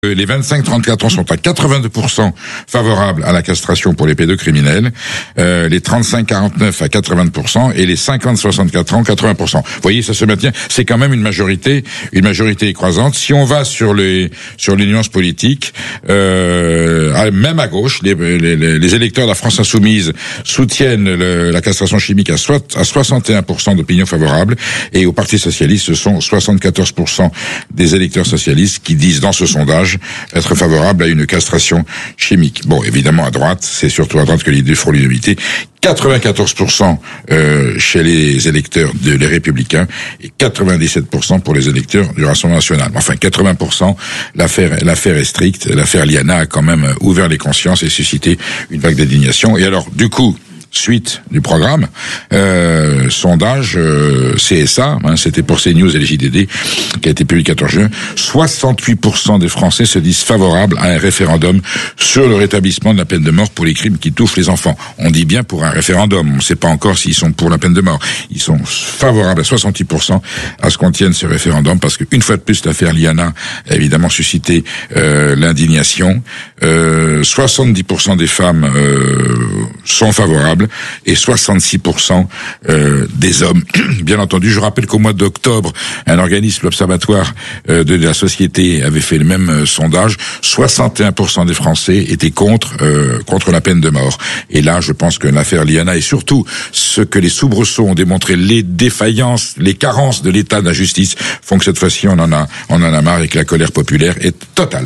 Les 25-34 ans sont à 82% favorables à la castration pour les pédocriminels, les 35-49 à 80% et les 50-64 ans 80%. Vous voyez, ça se maintient. C'est quand même une majorité écrasante. Si on va sur les nuances politiques, même à gauche, les électeurs de la France insoumise soutiennent la castration chimique à 61% d'opinion favorable, et au Parti socialiste, ce sont 74% des électeurs socialistes qui disent dans ce sondage être favorable à une castration chimique. Bon, évidemment, à droite, c'est surtout à droite que l'idée frôle l'unanimité. 94% chez les électeurs les Républicains et 97% pour les électeurs du Rassemblement national. Enfin, 80%, l'affaire est stricte. L'affaire Liana a quand même ouvert les consciences et suscité une vague d'indignation. Et alors, du coup, suite du programme, sondage CSA, c'était pour CNews et les JDD, qui a été publié le 14 juin, 68% des Français se disent favorables à un référendum sur le rétablissement de la peine de mort pour les crimes qui touchent les enfants. On dit bien pour un référendum, on ne sait pas encore s'ils sont pour la peine de mort. Ils sont favorables à 68% à ce qu'on tienne ce référendum, parce qu'une fois de plus, l'affaire Liana a évidemment suscité l'indignation. 70% des femmes sont favorables, et 66% des hommes. Bien entendu, je rappelle qu'au mois d'octobre, un organisme, l'Observatoire de la société, avait fait le même sondage. 61% des Français étaient contre la peine de mort. Et là, je pense que l'affaire Liana, et surtout ce que les soubresauts ont démontré, les défaillances, les carences de l'état de la justice, font que cette fois-ci, on en a marre et que la colère populaire est totale.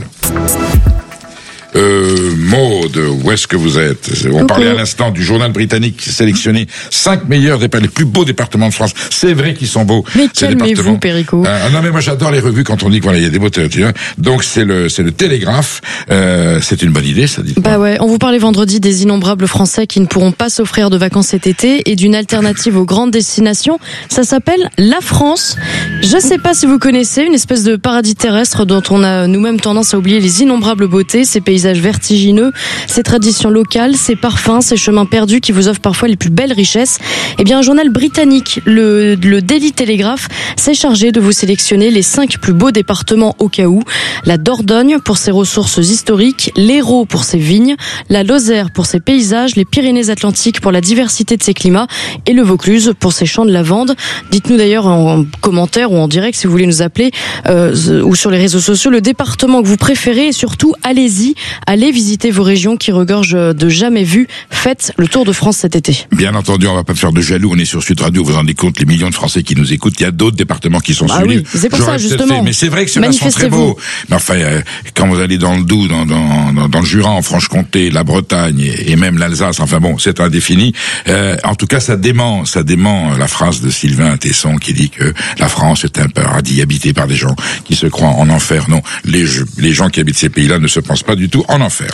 Maud, où est-ce que vous êtes? On parlait à l'instant du journal britannique qui sélectionné 5 meilleurs les plus beaux départements de France. C'est vrai qu'ils sont beaux. Mais calmez-vous, Perico. Non, mais moi j'adore les revues quand on dit qu'il y a des beaux territoires. Donc c'est le Télégraphe. C'est une bonne idée, ça dit. Bah ouais, on vous parlait vendredi des innombrables Français qui ne pourront pas s'offrir de vacances cet été et d'une alternative aux grandes destinations. Ça s'appelle la France. Je sais pas si vous connaissez, une espèce de paradis terrestre dont on a nous-mêmes tendance à oublier les innombrables beautés, ces paysages vertigineux, ces traditions locales, ces parfums, ces chemins perdus qui vous offrent parfois les plus belles richesses. Eh bien, un journal britannique, le Daily Telegraph, s'est chargé de vous sélectionner les 5 plus beaux départements au cas où. La Dordogne pour ses ressources historiques, l'Hérault pour ses vignes, la Lozère pour ses paysages, les Pyrénées-Atlantiques pour la diversité de ses climats et le Vaucluse pour ses champs de lavande. Dites-nous d'ailleurs en commentaire ou en direct si vous voulez nous appeler ou sur les réseaux sociaux le département que vous préférez, et surtout allez-y. Allez visiter vos régions qui regorgent de jamais vues. Faites le tour de France cet été. Bien entendu, on va pas faire de jaloux. On est sur Sud Radio. Vous vous rendez compte, les millions de Français qui nous écoutent. Il y a d'autres départements qui sont suivis. Oui, c'est pour ça, justement. Mais c'est vrai que ceux-là sont très beaux. Mais enfin, quand vous allez dans le Doubs, dans le Jura, en Franche-Comté, la Bretagne et même l'Alsace, enfin bon, c'est indéfini. En tout cas, ça dément la phrase de Sylvain Tesson qui dit que la France est un paradis habité par des gens qui se croient en enfer. Non, les gens qui habitent ces pays-là ne se pensent pas du tout en enfer.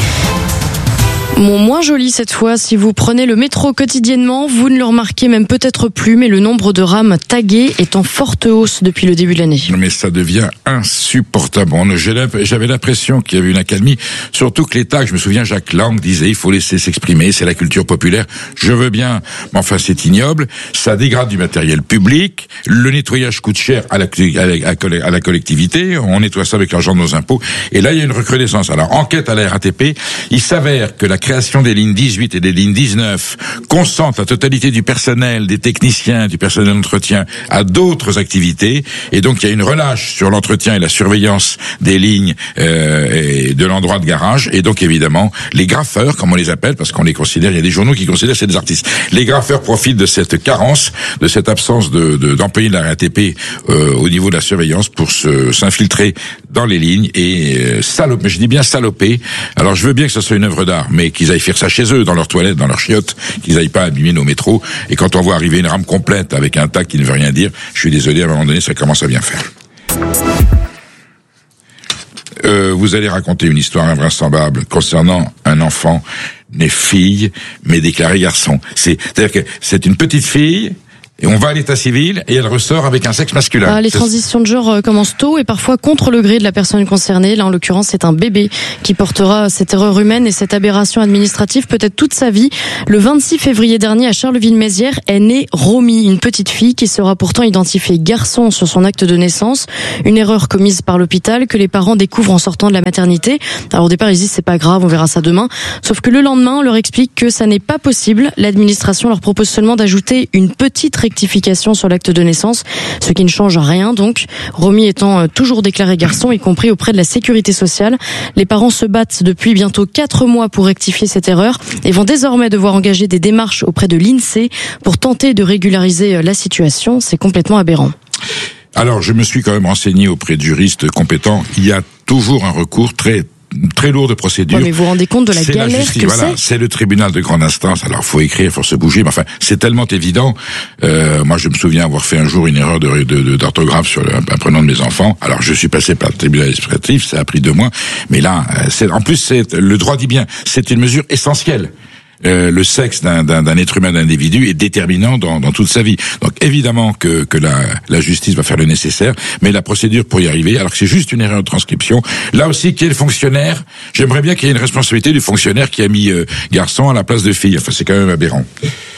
Bon, moins joli cette fois, si vous prenez le métro quotidiennement, vous ne le remarquez même peut-être plus, mais le nombre de rames taguées est en forte hausse depuis le début de l'année. Mais ça devient insupportable. J'avais l'impression qu'il y avait une accalmie, surtout que les tags, je me souviens, Jacques Lang disait, il faut laisser s'exprimer, c'est la culture populaire. Je veux bien, mais enfin c'est ignoble, ça dégrade du matériel public, le nettoyage coûte cher à la collectivité, on nettoie ça avec l'argent de nos impôts, et là il y a une recrudescence. Alors, enquête à la RATP, il s'avère que la création des lignes 18 et des lignes 19 concentre la totalité du personnel, des techniciens, du personnel d'entretien à d'autres activités, et donc il y a une relâche sur l'entretien et la surveillance des lignes et de l'endroit de garage, et donc évidemment les graffeurs, comme on les appelle, parce qu'on les considère, il y a des journaux qui considèrent que c'est des artistes. Les graffeurs profitent de cette carence, de cette absence d'employés de la RATP au niveau de la surveillance pour s'infiltrer dans les lignes et saloper, je dis bien saloper. Alors je veux bien que ça soit une œuvre d'art, mais qu'ils aillent faire ça chez eux, dans leurs toilettes, dans leurs chiottes, qu'ils aillent pas abîmer nos métros. Et quand on voit arriver une rame complète avec un tag qui ne veut rien dire, je suis désolé, à un moment donné, ça commence à bien faire. Vous allez raconter une histoire invraisemblable concernant un enfant né fille, mais déclaré garçon. C'est-à-dire que c'est une petite fille Et on va à l'état civil et elle ressort avec un sexe masculin. Les transitions de genre commencent tôt et parfois contre le gré de la personne concernée. Là, en l'occurrence, c'est un bébé qui portera cette erreur humaine et cette aberration administrative peut-être toute sa vie. Le 26 février dernier, à Charleville-Mézières, est née Romy, une petite fille qui sera pourtant identifiée garçon sur son acte de naissance. Une erreur commise par l'hôpital que les parents découvrent en sortant de la maternité. Alors au départ, ils disent c'est pas grave, on verra ça demain. Sauf que le lendemain, on leur explique que ça n'est pas possible. L'administration leur propose seulement d'ajouter une petite rectification sur l'acte de naissance, ce qui ne change rien donc. Romy étant toujours déclaré garçon, y compris auprès de la sécurité sociale. Les parents se battent depuis bientôt 4 mois pour rectifier cette erreur et vont désormais devoir engager des démarches auprès de l'INSEE pour tenter de régulariser la situation. C'est complètement aberrant. Alors, je me suis quand même renseigné auprès de juristes compétents. Il y a toujours un recours très lourde procédure. Ouais, mais vous vous rendez compte de la galère que voilà, c'est le tribunal de grande instance. Alors, faut écrire, faut se bouger, mais enfin, c'est tellement évident. Moi, je me souviens avoir fait un jour une erreur d'orthographe sur un prénom de mes enfants. Alors, je suis passé par le tribunal administratif, ça a pris 2 mois. Mais là, en plus, le droit dit bien, c'est une mesure essentielle. Le sexe d'un être humain, d'un individu est déterminant dans toute sa vie. Donc évidemment que la justice va faire le nécessaire, mais la procédure pour y arriver, alors que c'est juste une erreur de transcription, là aussi qui est le fonctionnaire, j'aimerais bien qu'il y ait une responsabilité du fonctionnaire qui a mis garçon à la place de fille. Enfin, c'est quand même aberrant.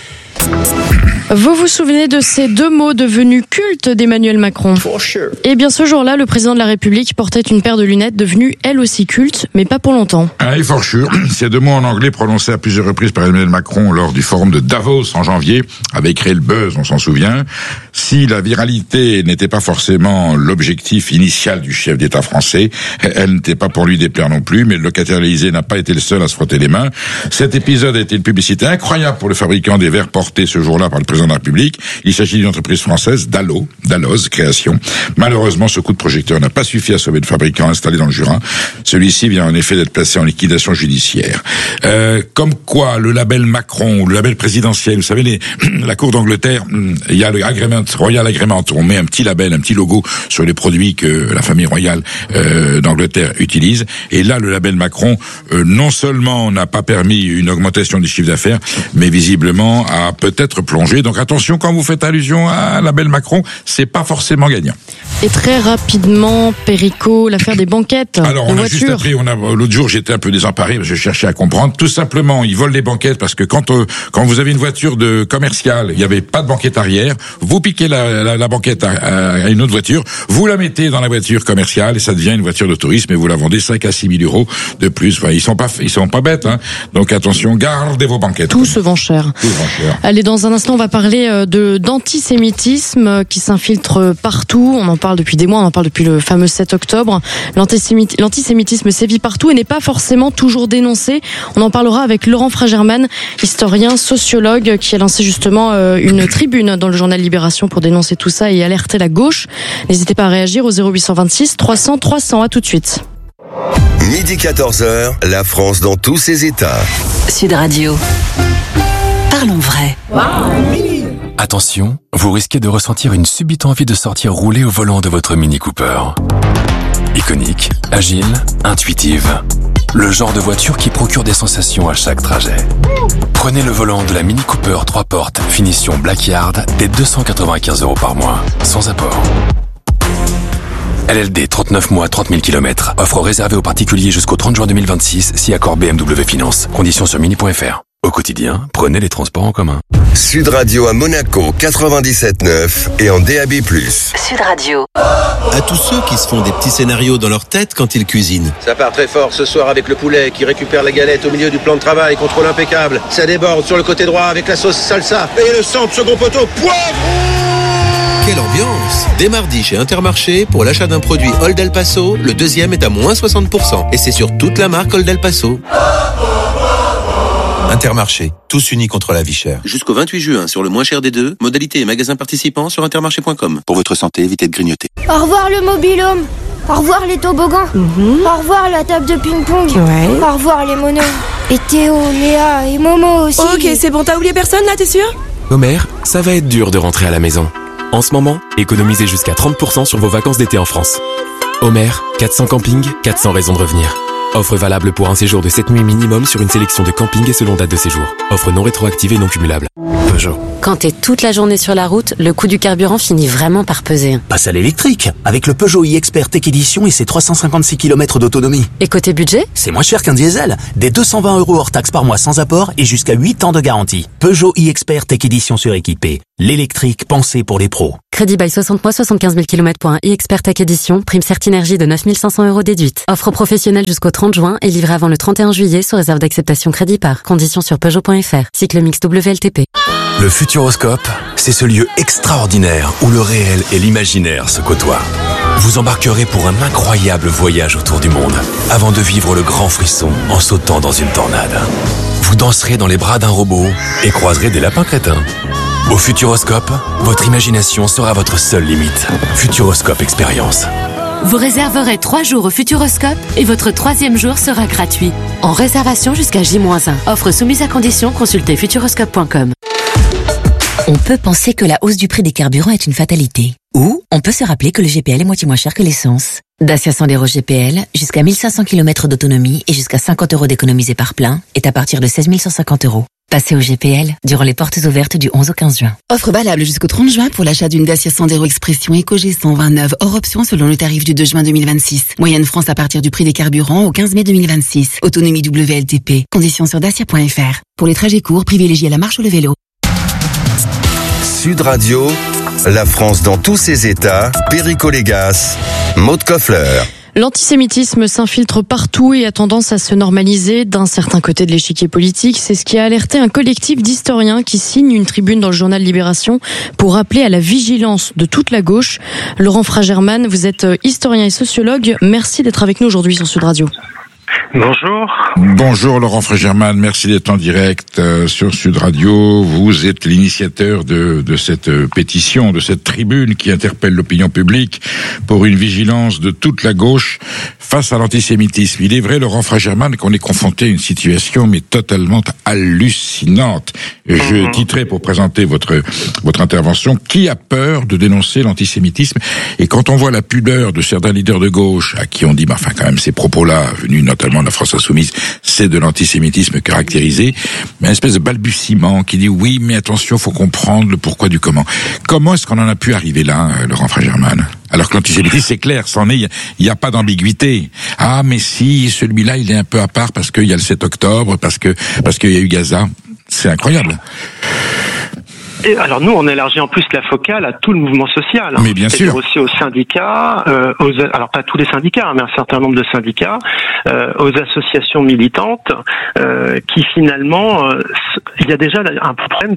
Vous vous souvenez de ces 2 mots devenus cultes d'Emmanuel Macron ? Eh bien, ce jour-là, le président de la République portait une paire de lunettes devenues elle aussi cultes, mais pas pour longtemps. For sure. Ces 2 mots en anglais prononcés à plusieurs reprises par Emmanuel Macron lors du forum de Davos en janvier avaient créé le buzz, on s'en souvient. Si la viralité n'était pas forcément l'objectif initial du chef d'État français, elle n'était pas pour lui déplaire non plus, mais le locataire Élysée n'a pas été le seul à se frotter les mains. Cet épisode a été une publicité incroyable pour le fabricant des verres portés ce jour-là par le président de la République. Il s'agit d'une entreprise française, Dalloz Création. Malheureusement, ce coup de projecteur n'a pas suffi à sauver le fabricant installé dans le Jura. Celui-ci vient en effet d'être placé en liquidation judiciaire. Comme quoi, le label Macron, le label présidentiel, vous savez, la Cour d'Angleterre, il y a le Royal Agreement. On met un petit label, un petit logo sur les produits que la famille royale d'Angleterre utilise. Et là, le label Macron, non seulement n'a pas permis une augmentation du chiffre d'affaires, mais visiblement a peut-être plongé. Donc attention, quand vous faites allusion à label Macron, c'est pas forcément gagnant. Et très rapidement, Perico, l'affaire des banquettes. Alors, on a juste appris, l'autre jour, j'étais un peu désemparé, je cherchais à comprendre. Tout simplement, ils volent les banquettes parce que quand vous avez une voiture de commerciale, il n'y avait pas de banquette arrière, vous piquez la banquette à une autre voiture, vous la mettez dans la voiture commerciale et ça devient une voiture de tourisme et vous la vendez 5 à 6 000 euros de plus. Enfin, ils sont pas bêtes, hein. Donc attention, gardez vos banquettes. Tout se vend cher. Allez, dans un instant, on va parler d'antisémitisme qui s'infiltre partout. On en parle depuis des mois, on en parle depuis le fameux 7 octobre. L'antisémitisme sévit partout et n'est pas forcément toujours dénoncé. On en parlera avec Laurent Fragerman, historien, sociologue, qui a lancé justement une tribune dans le journal Libération pour dénoncer tout ça et alerter la gauche. N'hésitez pas à réagir au 0826 300 300. À tout de suite. Midi 14h, la France dans tous ses états. Sud Radio. Parlons vrai. Attention, vous risquez de ressentir une subite envie de sortir rouler au volant de votre Mini Cooper. Iconique, agile, intuitive. Le genre de voiture qui procure des sensations à chaque trajet. Prenez le volant de la Mini Cooper 3 portes, finition Blackyard, dès 295 € par mois, sans apport. LLD 39 mois, 30 000 km. Offre réservée aux particuliers jusqu'au 30 juin 2026, si accord BMW Finance. Conditions sur mini.fr. Au quotidien, prenez les transports en commun. Sud Radio à Monaco 97.9 et en DAB+. Sud Radio. À tous ceux qui se font des petits scénarios dans leur tête quand ils cuisinent. Ça part très fort ce soir avec le poulet qui récupère la galette au milieu du plan de travail, contrôle impeccable. Ça déborde sur le côté droit avec la sauce salsa. Et le centre, second poteau, poivre. Quelle ambiance! Dès mardi chez Intermarché, pour l'achat d'un produit Old El Paso, le deuxième est à moins 60%. Et c'est sur toute la marque Old El Paso. Intermarché, tous unis contre la vie chère. Jusqu'au 28 juin, sur le moins cher des deux, modalités et magasins participants sur intermarché.com. Pour votre santé, évitez de grignoter. Au revoir le mobil-home. Au revoir les toboggans. Au revoir la table de ping-pong. Ouais. Au revoir les monos. Et Théo, Léa et Momo aussi. Ok, c'est bon, t'as oublié personne là, t'es sûr? Homer, ça va être dur de rentrer à la maison. En ce moment, économisez jusqu'à 30% sur vos vacances d'été en France. Homer, 400 campings, 400 raisons de revenir. Offre valable pour un séjour de 7 nuits minimum sur une sélection de campings et selon date de séjour. Offre non rétroactive et non cumulable. Peugeot. Quand t'es toute la journée sur la route, le coût du carburant finit vraiment par peser. Passe à l'électrique, avec le Peugeot e-Expert Tech Edition et ses 356 km d'autonomie. Et côté budget ? C'est moins cher qu'un diesel. Des 220 € hors taxe par mois sans apport et jusqu'à 8 ans de garantie. Peugeot e-Expert Tech Edition suréquipé. L'électrique pensé pour les pros. Crédit by 60 mois, 75 000 km pour un e-Expert Tech Edition. Prime Certinergie de 9 500 € déduite. Offre professionnelle jusqu'au 30 juin et livrée avant le 31 juillet sous réserve d'acceptation crédit par. Conditions sur Peugeot.fr. Cycle mix WLTP. Le Futuroscope, c'est ce lieu extraordinaire où le réel et l'imaginaire se côtoient. Vous embarquerez pour un incroyable voyage autour du monde avant de vivre le grand frisson en sautant dans une tornade. Vous danserez dans les bras d'un robot et croiserez des lapins crétins. Au Futuroscope, votre imagination sera votre seule limite. Futuroscope Expérience. Vous réserverez 3 jours au Futuroscope et votre 3e jour sera gratuit. En réservation jusqu'à J-1. Offre soumise à condition, consultez futuroscope.com. On peut penser que la hausse du prix des carburants est une fatalité. Ou on peut se rappeler que le GPL est moitié moins cher que l'essence. Dacia Sandero GPL, jusqu'à 1500 km d'autonomie et jusqu'à 50 € d'économisés par plein, est à partir de 16 150 €. Passez au GPL durant les portes ouvertes du 11 au 15 juin. Offre valable jusqu'au 30 juin pour l'achat d'une Dacia Sandero Expression EcoG 129 hors option selon le tarif du 2 juin 2026. Moyenne France à partir du prix des carburants au 15 mai 2026. Autonomie WLTP. Conditions sur dacia.fr. Pour les trajets courts, privilégiez la marche ou le vélo. Sud Radio, la France dans tous ses états, Perico Légas, Maud Koffler. L'antisémitisme s'infiltre partout et a tendance à se normaliser d'un certain côté de l'échiquier politique. C'est ce qui a alerté un collectif d'historiens qui signe une tribune dans le journal Libération pour appeler à la vigilance de toute la gauche. Laurent Fragerman, vous êtes historien et sociologue. Merci d'être avec nous aujourd'hui sur Sud Radio. Bonjour. Bonjour Laurent Fragerman, merci d'être en direct sur Sud Radio. Vous êtes l'initiateur de cette pétition, de cette tribune qui interpelle l'opinion publique pour une vigilance de toute la gauche face à l'antisémitisme. Il est vrai, Laurent Fragerman, qu'on est confronté à une situation mais totalement hallucinante. Je titrerai pour présenter votre intervention: qui a peur de dénoncer l'antisémitisme? Et quand on voit la pudeur de certains leaders de gauche à qui on dit, mais enfin quand même ces propos-là, venus notamment de la France Insoumise, c'est de l'antisémitisme caractérisé, mais une espèce de balbutiement qui dit oui, mais attention, faut comprendre le pourquoi du comment. Comment est-ce qu'on en a pu arriver là, Laurent Fragerman? Alors que l'antisémitisme, c'est clair, c'en est, il n'y a pas d'ambiguïté. Ah, mais si, celui-là, il est un peu à part parce qu'il y a le 7 octobre, parce qu'il y a eu Gaza. C'est incroyable. Et alors nous, on élargit en plus la focale à tout le mouvement social. Mais bien sûr. Aussi aux syndicats, alors pas tous les syndicats, mais un certain nombre de syndicats, aux associations militantes, qui finalement, il y a déjà un problème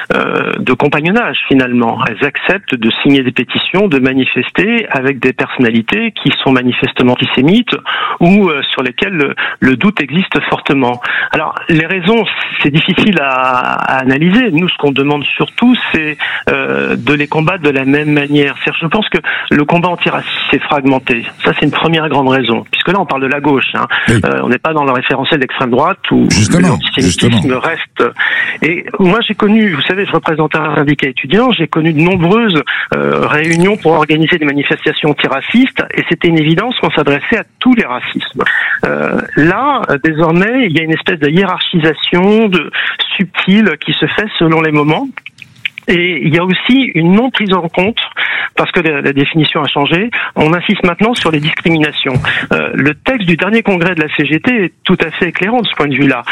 de compagnonnage finalement. Elles acceptent de signer des pétitions, de manifester avec des personnalités qui sont manifestement antisémites ou sur lesquelles le doute existe fortement. Alors les raisons, c'est difficile à analyser. Nous, ce qu'on demande surtout, c'est de les combattre de la même manière. C'est-à-dire, je pense que le combat antiraciste est fragmenté. Ça, c'est une première grande raison. Puisque là, on parle de la gauche. Hein. Oui. On n'est pas dans le référentiel d'extrême droite où l'antisémitisme reste. Et moi, j'ai connu, vous savez, je représente un syndicat étudiant, j'ai connu de nombreuses réunions pour organiser des manifestations antiracistes, et c'était une évidence qu'on s'adressait à tous les racismes. Là, désormais, il y a une espèce de hiérarchisation subtile qui se fait selon les moments. Et il y a aussi une non prise en compte, parce que la définition a changé, on insiste maintenant sur les discriminations. Le texte du dernier congrès de la CGT est tout à fait éclairant de ce point de vue-là.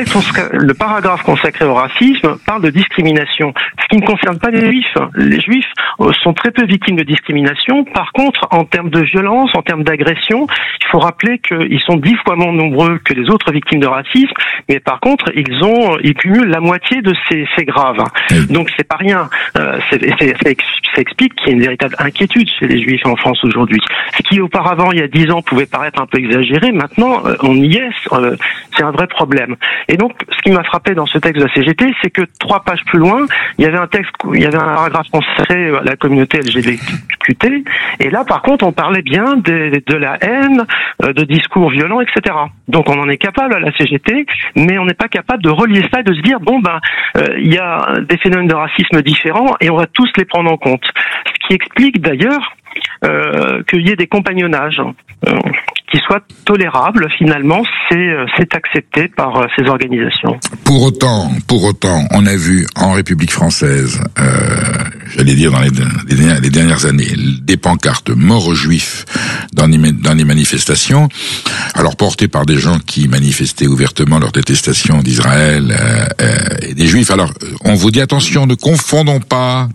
Le paragraphe consacré au racisme parle de discrimination, ce qui ne concerne pas les juifs. Les juifs sont très peu victimes de discrimination. Par contre, en termes de violence, en termes d'agression, il faut rappeler qu'ils sont 10 fois moins nombreux que les autres victimes de racisme, mais par contre, ils cumulent la moitié de ces faits graves. Donc c'est pas rien. Ça explique qu'il y a une véritable inquiétude chez les Juifs en France aujourd'hui. Ce qui auparavant, il y a 10 ans, pouvait paraître un peu exagéré, maintenant, on y est. C'est un vrai problème. Et donc, ce qui m'a frappé dans ce texte de la CGT, c'est que 3 pages plus loin, il y avait un paragraphe consacré à la communauté LGBTQT, et là, par contre, on parlait bien de la haine, de discours violents, etc. Donc, on en est capable à la CGT, mais on n'est pas capable de relier ça et de se dire, il y a des phénomènes de racisme différents et on va tous les prendre en compte. Ce qui explique d'ailleurs qu'il y ait des compagnonnages. qui soit tolérable. Finalement, c'est accepté par ces organisations. Pour autant, on a vu en République française, j'allais dire dans les dernières années, des pancartes mort aux Juifs dans les manifestations, alors portées par des gens qui manifestaient ouvertement leur détestation d'Israël et des Juifs. Alors, on vous dit attention, ne confondons pas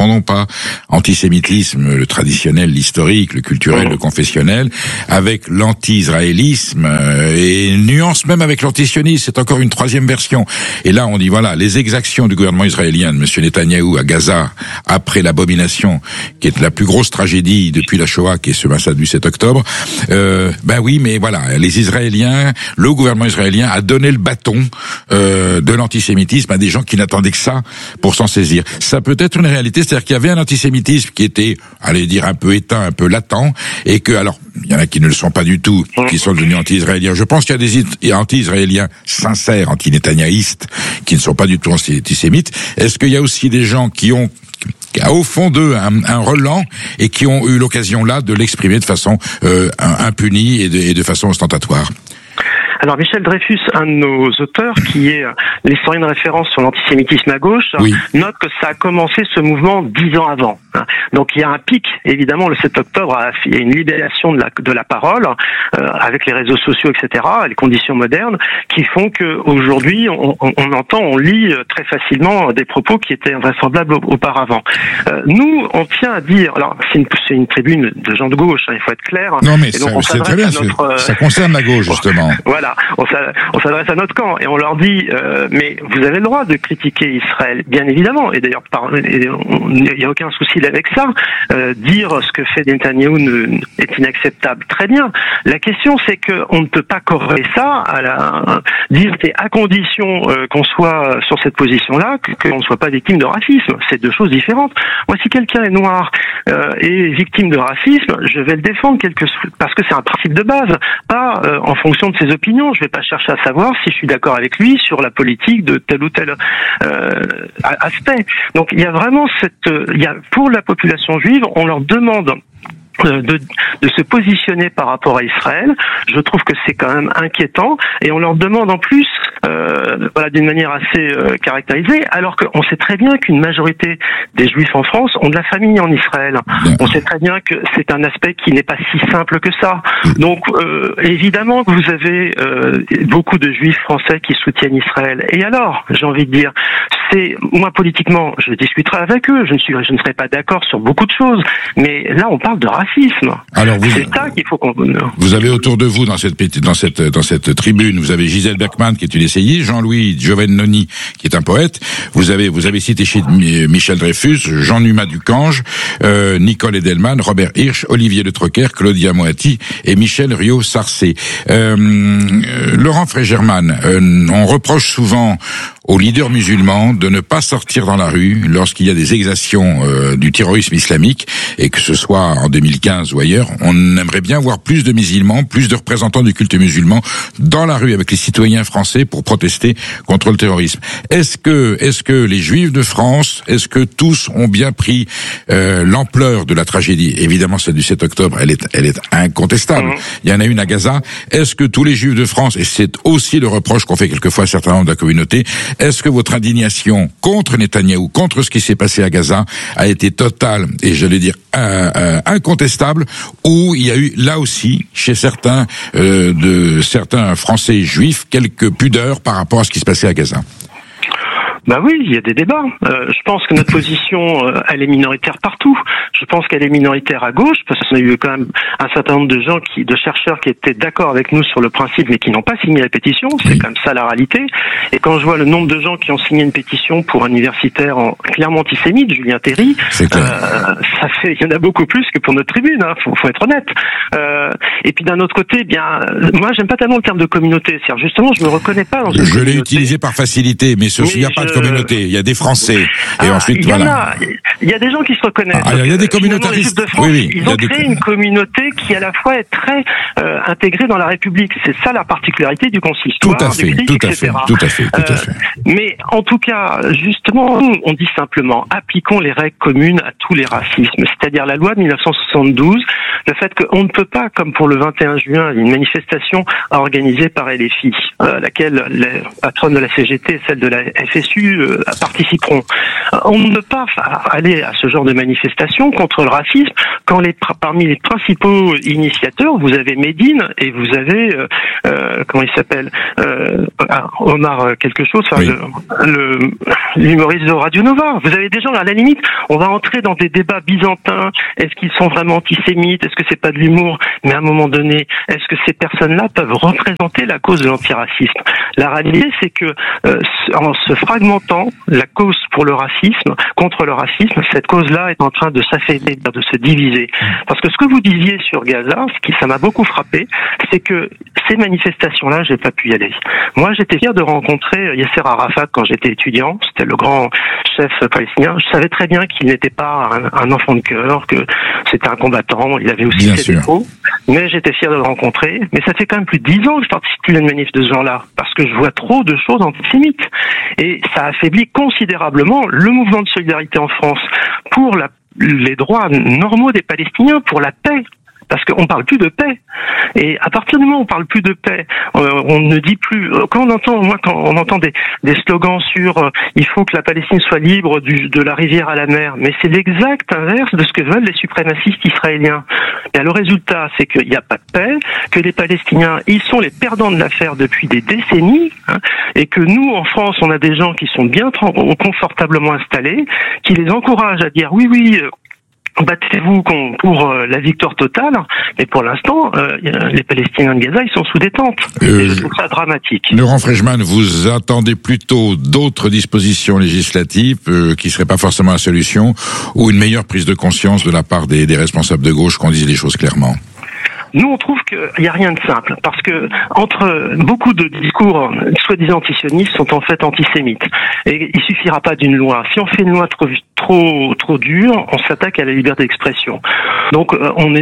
antisémitisme, le traditionnel, l'historique, le culturel, le confessionnel, avec l'anti-israélisme et nuance même avec l'antisionisme. C'est encore une troisième version. Et là, on dit voilà, les exactions du gouvernement israélien de M. Netanyahou à Gaza après l'abomination qui est la plus grosse tragédie depuis la Shoah, qui est ce massacre du 7 octobre. Ben oui, mais voilà, les Israéliens, le gouvernement israélien a donné le bâton de l'antisémitisme à des gens qui n'attendaient que ça pour s'en saisir. Ça peut être une réalité, c'est-à-dire qu'il y avait un antisémitisme qui était, allez dire, un peu éteint, un peu latent, et que, alors, il y en a qui ne le sont pas du tout, qui sont devenus anti-israéliens. Je pense qu'il y a des anti-israéliens sincères, anti-nétanyahiste, qui ne sont pas du tout antisémites. Est-ce qu'il y a aussi des gens qui ont au fond d'eux un relent et qui ont eu l'occasion là de l'exprimer de façon impunie et de façon ostentatoire? Alors Michel Dreyfus, un de nos auteurs, qui est l'historien de référence sur l'antisémitisme à gauche, note que ça a commencé ce mouvement 10 ans avant. Donc il y a un pic, évidemment, le 7 octobre, il y a une libération de la parole, avec les réseaux sociaux, etc., les conditions modernes, qui font que aujourd'hui on lit très facilement des propos qui étaient invraisemblables auparavant. Nous, on tient à dire, alors c'est une tribune de gens de gauche, il faut être clair. Non mais c'est très bien, ça concerne la gauge justement. Voilà. On s'adresse à notre camp et on leur dit mais vous avez le droit de critiquer Israël, bien évidemment, et d'ailleurs il n'y a aucun souci avec ça. Dire ce que fait Netanyahou est inacceptable, très bien. La question, c'est que on ne peut pas corréler ça dire c'est à condition qu'on soit sur cette position-là, qu'on ne soit pas victime de racisme. C'est deux choses différentes. Moi, si quelqu'un est noir et victime de racisme, je vais le défendre parce que c'est un principe de base, pas en fonction de ses opinions. Je vais pas chercher à savoir si je suis d'accord avec lui sur la politique de tel ou tel aspect. Donc il y a vraiment pour la population juive, on leur demande de se positionner par rapport à Israël. Je trouve que c'est quand même inquiétant et on leur demande en plus d'une manière assez caractérisée, alors qu'on sait très bien qu'une majorité des Juifs en France ont de la famille en Israël. On sait très bien que c'est un aspect qui n'est pas si simple que ça. Donc évidemment que vous avez beaucoup de Juifs français qui soutiennent Israël. Et alors, j'ai envie de dire, moi politiquement, je discuterai avec eux, je ne serai pas d'accord sur beaucoup de choses, mais là on parle de racisme. Alors c'est ça qu'il faut qu'on... Vous avez autour de vous dans cette tribune, vous avez Gisèle Bergman qui est une essayiste, Jean-Louis Giovannoni qui est un poète, vous avez cité chez Michel Dreyfus, Jean-Numa Ducange, Nicole Edelman, Robert Hirsch, Olivier Le Troquer, Claudia Moatti et Michel Rio-Sarcé. Laurent Frégerman, on reproche souvent aux leaders musulmans de ne pas sortir dans la rue lorsqu'il y a des exactions du terrorisme islamique, et que ce soit en 2015 ou ailleurs. On aimerait bien voir plus de musulmans, plus de représentants du culte musulman dans la rue avec les citoyens français pour protester contre le terrorisme. Est-ce que les Juifs de France, est-ce que tous ont bien pris l'ampleur de la tragédie? Évidemment, celle du 7 octobre, elle est incontestable. Il y en a une à Gaza. Est-ce que tous les Juifs de France, et c'est aussi le reproche qu'on fait quelquefois à certains membres de la communauté, est-ce que votre indignation contre Netanyahou, contre ce qui s'est passé à Gaza, a été totale et j'allais dire incontestable, ou il y a eu là aussi chez certains Français juifs quelques pudeurs par rapport à ce qui se passait à Gaza? Bah oui, il y a des débats. Je pense que notre position, elle est minoritaire partout. Je pense qu'elle est minoritaire à gauche, parce qu'on a eu quand même un certain nombre de chercheurs qui étaient d'accord avec nous sur le principe, mais qui n'ont pas signé la pétition. C'est comme ça la réalité. Et quand je vois le nombre de gens qui ont signé une pétition pour un universitaire clairement antisémite, Julien Terry, il y en a beaucoup plus que pour notre tribune. Faut être honnête. Et puis d'un autre côté, moi j'aime pas tellement le terme de communauté. C'est-à-dire justement, je me reconnais pas dans une communauté. Je l'ai utilisé par facilité, mais il n'y a pas communautés. Il y a des Français. Et ensuite, voilà. Il y a des gens qui se reconnaissent. Il y a des communautaristes. Ils ont créé une communauté qui, à la fois, est très intégrée dans la République. C'est ça la particularité du consistoire. Tout à fait, tout à fait. Mais en tout cas, justement, on dit simplement, appliquons les règles communes à tous les racismes. C'est-à-dire la loi de 1972, le fait qu'on ne peut pas, comme pour le 21 juin, une manifestation organisée par LFI, laquelle les patronnes de la CGT et celles de la FSU participeront. On ne peut pas aller à ce genre de manifestation contre le racisme quand parmi les principaux initiateurs, vous avez Médine et vous avez comment il s'appelle Omar quelque chose, l'humoriste de Radio Nova. Vous avez des gens, à la limite, on va entrer dans des débats byzantins. Est-ce qu'ils sont vraiment antisémites? Est-ce que c'est pas de l'humour? Mais à un moment donné, est-ce que ces personnes-là peuvent représenter la cause de l'antiracisme? La réalité, c'est que en se fragmentant, la cause pour le racisme, contre le racisme, cette cause-là est en train de s'affaiblir, de se diviser. Parce que ce que vous disiez sur Gaza, ça m'a beaucoup frappé, c'est que ces manifestations-là, j'ai pas pu y aller. Moi, j'étais fier de rencontrer Yasser Arafat quand j'étais étudiant. C'était le grand chef palestinien. Je savais très bien qu'il n'était pas un enfant de cœur, que c'était un combattant. Il avait aussi ses défauts. Mais j'étais fier de le rencontrer. Mais ça fait quand même plus de 10 ans que je participe à une manif de ce genre-là. Parce que je vois trop de choses antisémites. Et ça affaiblit considérablement le mouvement de solidarité en France pour les droits normaux des Palestiniens, pour la paix. Parce qu'on parle plus de paix. Et à partir du moment où on parle plus de paix, on ne dit plus, quand on entend des slogans sur il faut que la Palestine soit libre de la rivière à la mer, mais c'est l'exact inverse de ce que veulent les suprémacistes israéliens. Et le résultat, c'est qu'il n'y a pas de paix, que les Palestiniens, ils sont les perdants de l'affaire depuis des décennies, et que nous, en France, on a des gens qui sont bien confortablement installés, qui les encouragent à dire oui, battez-vous pour la victoire totale, mais pour l'instant, les Palestiniens de Gaza, ils sont sous détente. Et je trouve ça dramatique. Laurent Frejman, vous attendez plutôt d'autres dispositions législatives qui seraient pas forcément la solution, ou une meilleure prise de conscience de la part des responsables de gauche qu'on dise les choses clairement? Nous, on trouve qu'il n'y a rien de simple, parce que entre beaucoup de discours soi-disant antisionistes sont en fait antisémites. Et il suffira pas d'une loi. Si on fait une loi trop dure, on s'attaque à la liberté d'expression. Donc,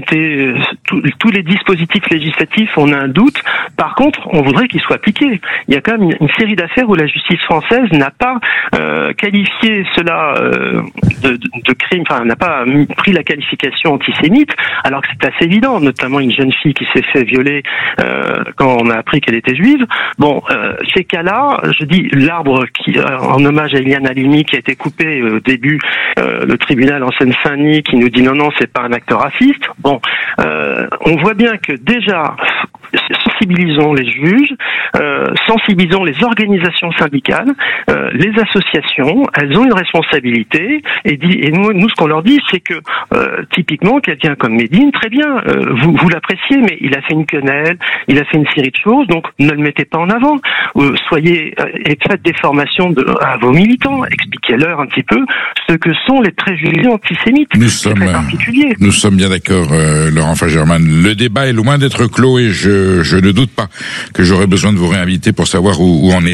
tous les dispositifs législatifs, on a un doute. Par contre, on voudrait qu'ils soient appliqués. Il y a quand même une série d'affaires où la justice française n'a pas qualifié cela de crime, enfin, n'a pas pris la qualification antisémite, alors que c'est assez évident, notamment une jeune fille qui s'est fait violer quand on a appris qu'elle était juive. Bon, ces cas-là, je dis l'arbre qui, en hommage à Eliane Halimi, qui a été coupé au début, le tribunal en Seine-Saint-Denis qui nous dit non, c'est pas un acte raciste. Bon, on voit bien que déjà, sensibilisons les juges, sensibilisons les organisations syndicales, les associations, elles ont une responsabilité, et nous ce qu'on leur dit, c'est que typiquement quelqu'un comme Médine, très bien, vous l'appréciez, mais il a fait une quenelle, il a fait une série de choses, donc ne le mettez pas en avant. Soyez et faites des formations à vos militants, expliquez-leur un petit peu ce que sont les préjugés antisémites. Nous sommes bien d'accord, Laurent Frejman. Le débat est loin d'être clos, et je ne doute pas que j'aurai besoin de vous réinviter pour savoir où en est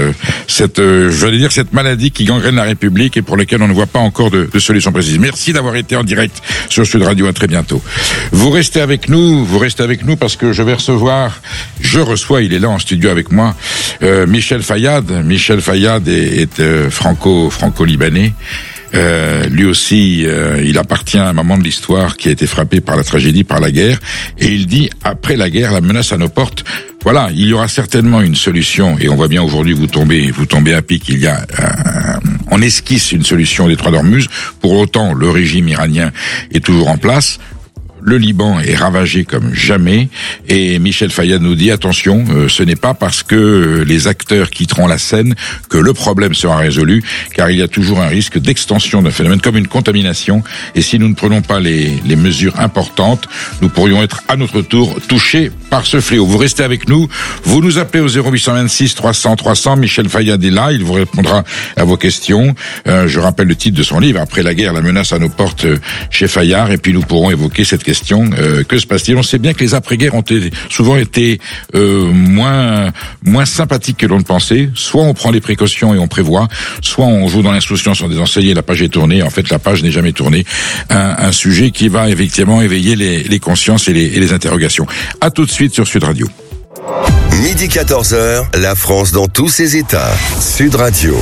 cette maladie qui gangrène la République et pour laquelle on ne voit pas encore de solution précise. Merci d'avoir été en direct sur Sud Radio. À très bientôt. Vous restez avec nous parce que je reçois, il est là en studio avec moi, Michel Fayad. Michel Fayad est franco-libanais. Lui aussi, il appartient à un moment de l'histoire qui a été frappé par la tragédie, par la guerre, et il dit, après la guerre, la menace à nos portes, voilà, il y aura certainement une solution, et on voit bien aujourd'hui, vous tombez à pic, on esquisse une solution des Trois d'Ormuz. Pour autant, le régime iranien est toujours en place. Le Liban est ravagé comme jamais, et Michel Fayad nous dit attention, ce n'est pas parce que les acteurs quitteront la scène que le problème sera résolu, car il y a toujours un risque d'extension d'un phénomène comme une contamination, et si nous ne prenons pas les mesures importantes, nous pourrions être à notre tour touchés par ce fléau. Vous restez avec nous, vous nous appelez au 0826 300 300, Michel Fayad est là, il vous répondra à vos questions. Je rappelle le titre de son livre, Après la guerre, la menace à nos portes, chez Fayard, et puis nous pourrons évoquer cette question question. Que se passe-t-il? On sait bien que les après-guerres ont souvent été moins sympathiques que l'on ne pensait. Soit on prend des précautions et on prévoit, soit on joue dans l'insouciance en disant ça y est, la page est tournée. En fait, la page n'est jamais tournée. Un sujet qui va effectivement éveiller les consciences et les interrogations. À tout de suite sur Sud Radio. Midi 14h, la France dans tous ses états. Sud Radio.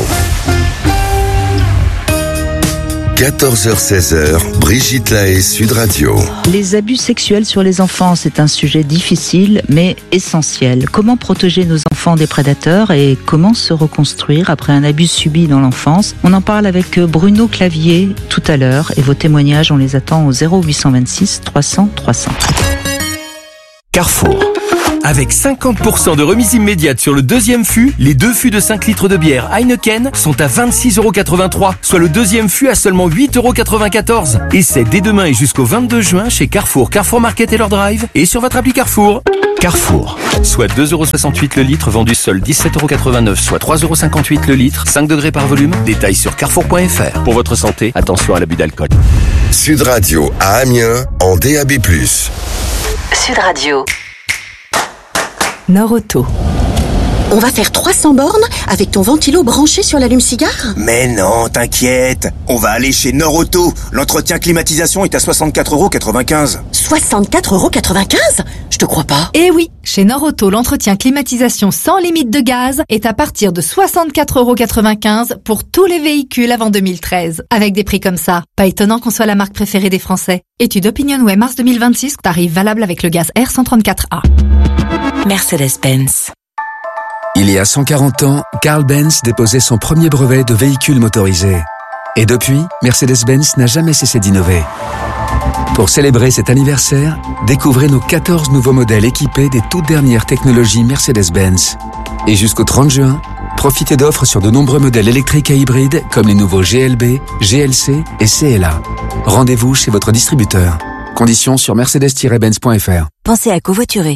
14h-16h, Brigitte Lahaie, Sud Radio. Les abus sexuels sur les enfants, c'est un sujet difficile mais essentiel. Comment protéger nos enfants des prédateurs et comment se reconstruire après un abus subi dans l'enfance? On en parle avec Bruno Clavier tout à l'heure et vos témoignages, on les attend au 0826 300 300. Carrefour. Avec 50% de remise immédiate sur le deuxième fût, les 2 fûts de 5 litres de bière Heineken sont à 26,83 €, soit le deuxième fût à seulement 8,94 €. Et c'est dès demain et jusqu'au 22 juin chez Carrefour, Carrefour Market et leur drive et sur votre appli Carrefour. Carrefour, soit 2,68 € le litre, vendu seul 17,89 €, soit 3,58 € le litre, 5 degrés par volume. Détails sur carrefour.fr. Pour votre santé, attention à l'abus d'alcool. Sud Radio à Amiens en DAB+. Sud Radio. Norauto. On va faire 300 bornes avec ton ventilo branché sur l'allume-cigare? Mais non, t'inquiète. On va aller chez Norauto. L'entretien climatisation est à 64,95 €. 64,95 €? Je te crois pas. Eh oui, chez Norauto, l'entretien climatisation sans limite de gaz est à partir de 64,95 € pour tous les véhicules avant 2013. Avec des prix comme ça, pas étonnant qu'on soit la marque préférée des Français. Étude OpinionWay mars 2026, tarif valable avec le gaz R134A. Mercedes-Benz. Il y a 140 ans, Carl Benz déposait son premier brevet de véhicule motorisé. Et depuis, Mercedes-Benz n'a jamais cessé d'innover. Pour célébrer cet anniversaire, découvrez nos 14 nouveaux modèles équipés des toutes dernières technologies Mercedes-Benz. Et jusqu'au 30 juin, profitez d'offres sur de nombreux modèles électriques et hybrides comme les nouveaux GLB, GLC et CLA. Rendez-vous chez votre distributeur. Conditions sur mercedes-benz.fr. Pensez à covoiturer.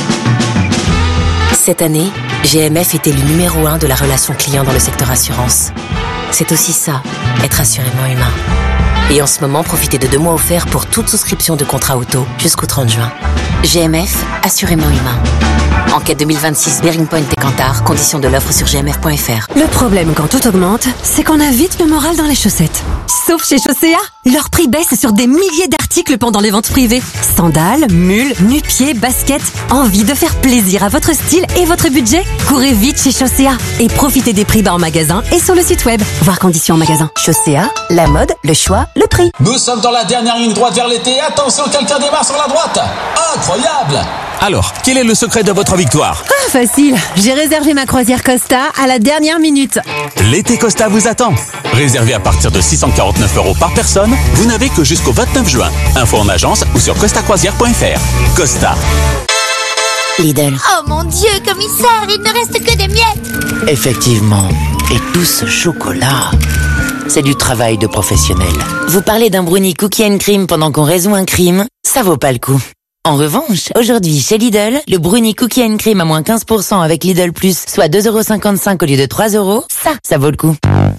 Cette année, GMF est élu numéro 1 de la relation client dans le secteur assurance. C'est aussi ça, être assurément humain. Et en ce moment, profitez de 2 mois offerts pour toute souscription de contrat auto jusqu'au 30 juin. GMF, assurément humain. Enquête 2026, Bearing Point et Kantar, conditions de l'offre sur gmf.fr. Le problème quand tout augmente, c'est qu'on a vite le moral dans les chaussettes. Sauf chez Chaussea, leur prix baisse sur des milliers d'articles pendant les ventes privées. Sandales, mules, nu-pieds, baskets. Envie de faire plaisir à votre style et votre budget? Courez vite chez Chaussea et profitez des prix bas en magasin et sur le site web. Voir conditions en magasin. Chaussea, la mode, le choix, le prix. Nous sommes dans la dernière ligne droite vers l'été. Attention, quelqu'un démarre sur la droite. Incroyable! Alors, quel est le secret de votre victoire? Ah, facile. J'ai réservé ma croisière Costa à la dernière minute. L'été Costa vous attend. Réservé à partir de 649 € par personne, vous n'avez que jusqu'au 29 juin. Info en agence ou sur costacroisière.fr. Costa. Lidl. Oh mon Dieu, commissaire, il ne reste que des miettes. Effectivement. Et tout ce chocolat, c'est du travail de professionnel. Vous parlez d'un brownie cookie and cream pendant qu'on résout un crime? Ça vaut pas le coup. En revanche, aujourd'hui, chez Lidl, le brownie cookie and cream à moins 15% avec Lidl Plus, soit 2,55 € au lieu de 3 €, ça vaut le coup.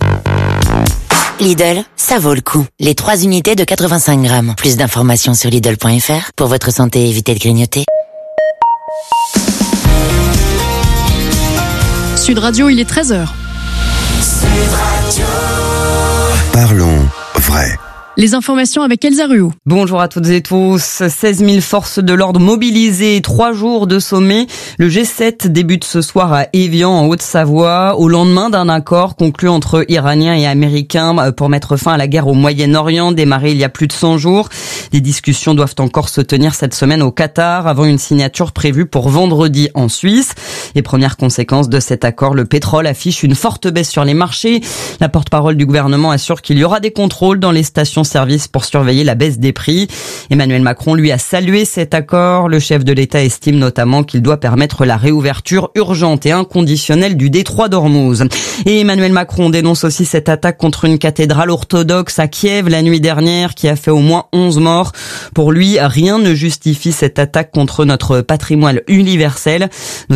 Lidl, ça vaut le coup. Les 3 unités de 85 grammes. Plus d'informations sur Lidl.fr. Pour votre santé, évitez de grignoter. Sud Radio, il est 13h. Parlons vrai. Les informations avec Elsa Ruot. Bonjour à toutes et tous. 16 000 forces de l'ordre mobilisées, 3 jours de sommet. Le G7 débute ce soir à Évian, en Haute-Savoie, au lendemain d'un accord conclu entre Iraniens et Américains pour mettre fin à la guerre au Moyen-Orient, démarré il y a plus de 100 jours. Les discussions doivent encore se tenir cette semaine au Qatar, avant une signature prévue pour vendredi en Suisse. Et première conséquence de cet accord, le pétrole affiche une forte baisse sur les marchés. La porte-parole du gouvernement assure qu'il y aura des contrôles dans les stations-service pour surveiller la baisse des prix. Emmanuel Macron, lui, a salué cet accord. Le chef de l'État estime notamment qu'il doit permettre la réouverture urgente et inconditionnelle du détroit d'Ormuz. Et Emmanuel Macron dénonce aussi cette attaque contre une cathédrale orthodoxe à Kiev la nuit dernière qui a fait au moins 11 morts. Pour lui, rien ne justifie cette attaque contre notre patrimoine universel. Notez que le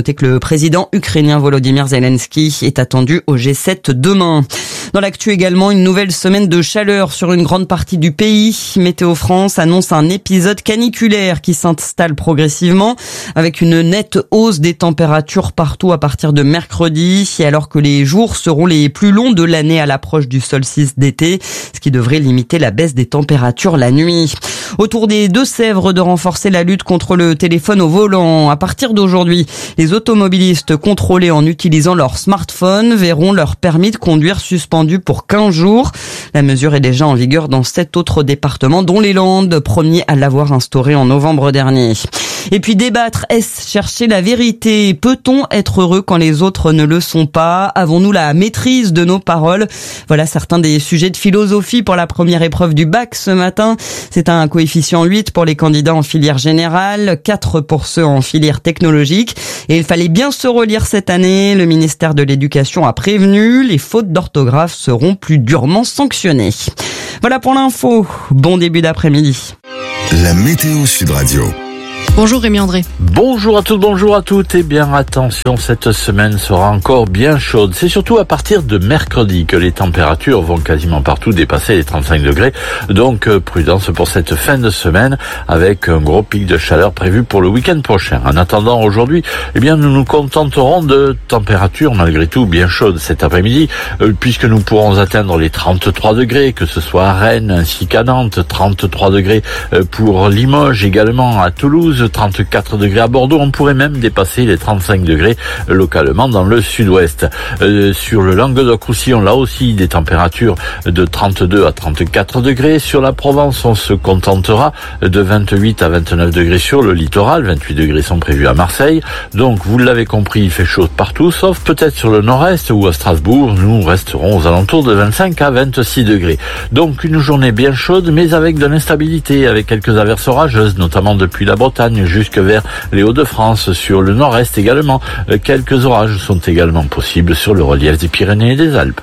président ukrainien Volodymyr Zelensky est attendu au G7 demain. Dans l'actu également, une nouvelle semaine de chaleur sur une grande partie du pays. Météo France annonce un épisode caniculaire qui s'installe progressivement avec une nette hausse des températures partout à partir de mercredi, et alors que les jours seront les plus longs de l'année à l'approche du solstice d'été, ce qui devrait limiter la baisse des températures la nuit. Autour des Deux-Sèvres de renforcer la lutte contre le téléphone au volant. À partir d'aujourd'hui, les automobilistes contrôlés en utilisant leur smartphone verront leur permis de conduire suspendu pour 15 jours. La mesure est déjà en vigueur dans 7 autres départements, dont les Landes, premier à l'avoir instauré en novembre dernier. Et puis débattre, est-ce chercher la vérité? Peut-on être heureux quand les autres ne le sont pas? Avons-nous la maîtrise de nos paroles? Voilà certains des sujets de philosophie pour la première épreuve du bac ce matin. C'est un coefficient 8 pour les candidats en filière générale, 4 pour ceux en filière technologique. Et il fallait bien se relire cette année. Le ministère de l'Éducation a prévenu, les fautes d'orthographe seront plus durement sanctionnées. Voilà pour l'info. Bon début d'après-midi. La météo Sud Radio. Bonjour Rémi André. Bonjour à tous, bonjour à toutes. Eh bien attention, cette semaine sera encore bien chaude. C'est surtout à partir de mercredi que les températures vont quasiment partout dépasser les 35 degrés. Donc prudence pour cette fin de semaine avec un gros pic de chaleur prévu pour le week-end prochain. En attendant aujourd'hui, eh bien nous nous contenterons de températures malgré tout bien chaudes cet après-midi puisque nous pourrons atteindre les 33 degrés, que ce soit à Rennes ainsi qu'à Nantes, 33 degrés pour Limoges également, à Toulouse, 34 degrés à Bordeaux, on pourrait même dépasser les 35 degrés localement dans le sud-ouest. Sur le Languedoc-Roussillon, là aussi des températures de 32 à 34 degrés. Sur la Provence, on se contentera de 28 à 29 degrés sur le littoral, 28 degrés sont prévus à Marseille. Donc vous l'avez compris, il fait chaud partout, sauf peut-être sur le nord-est ou à Strasbourg, nous resterons aux alentours de 25 à 26 degrés. Donc une journée bien chaude, mais avec de l'instabilité, avec quelques averses orageuses, notamment depuis la Bretagne jusque vers les Hauts-de-France, sur le nord-est également. Quelques orages sont également possibles sur le relief des Pyrénées et des Alpes.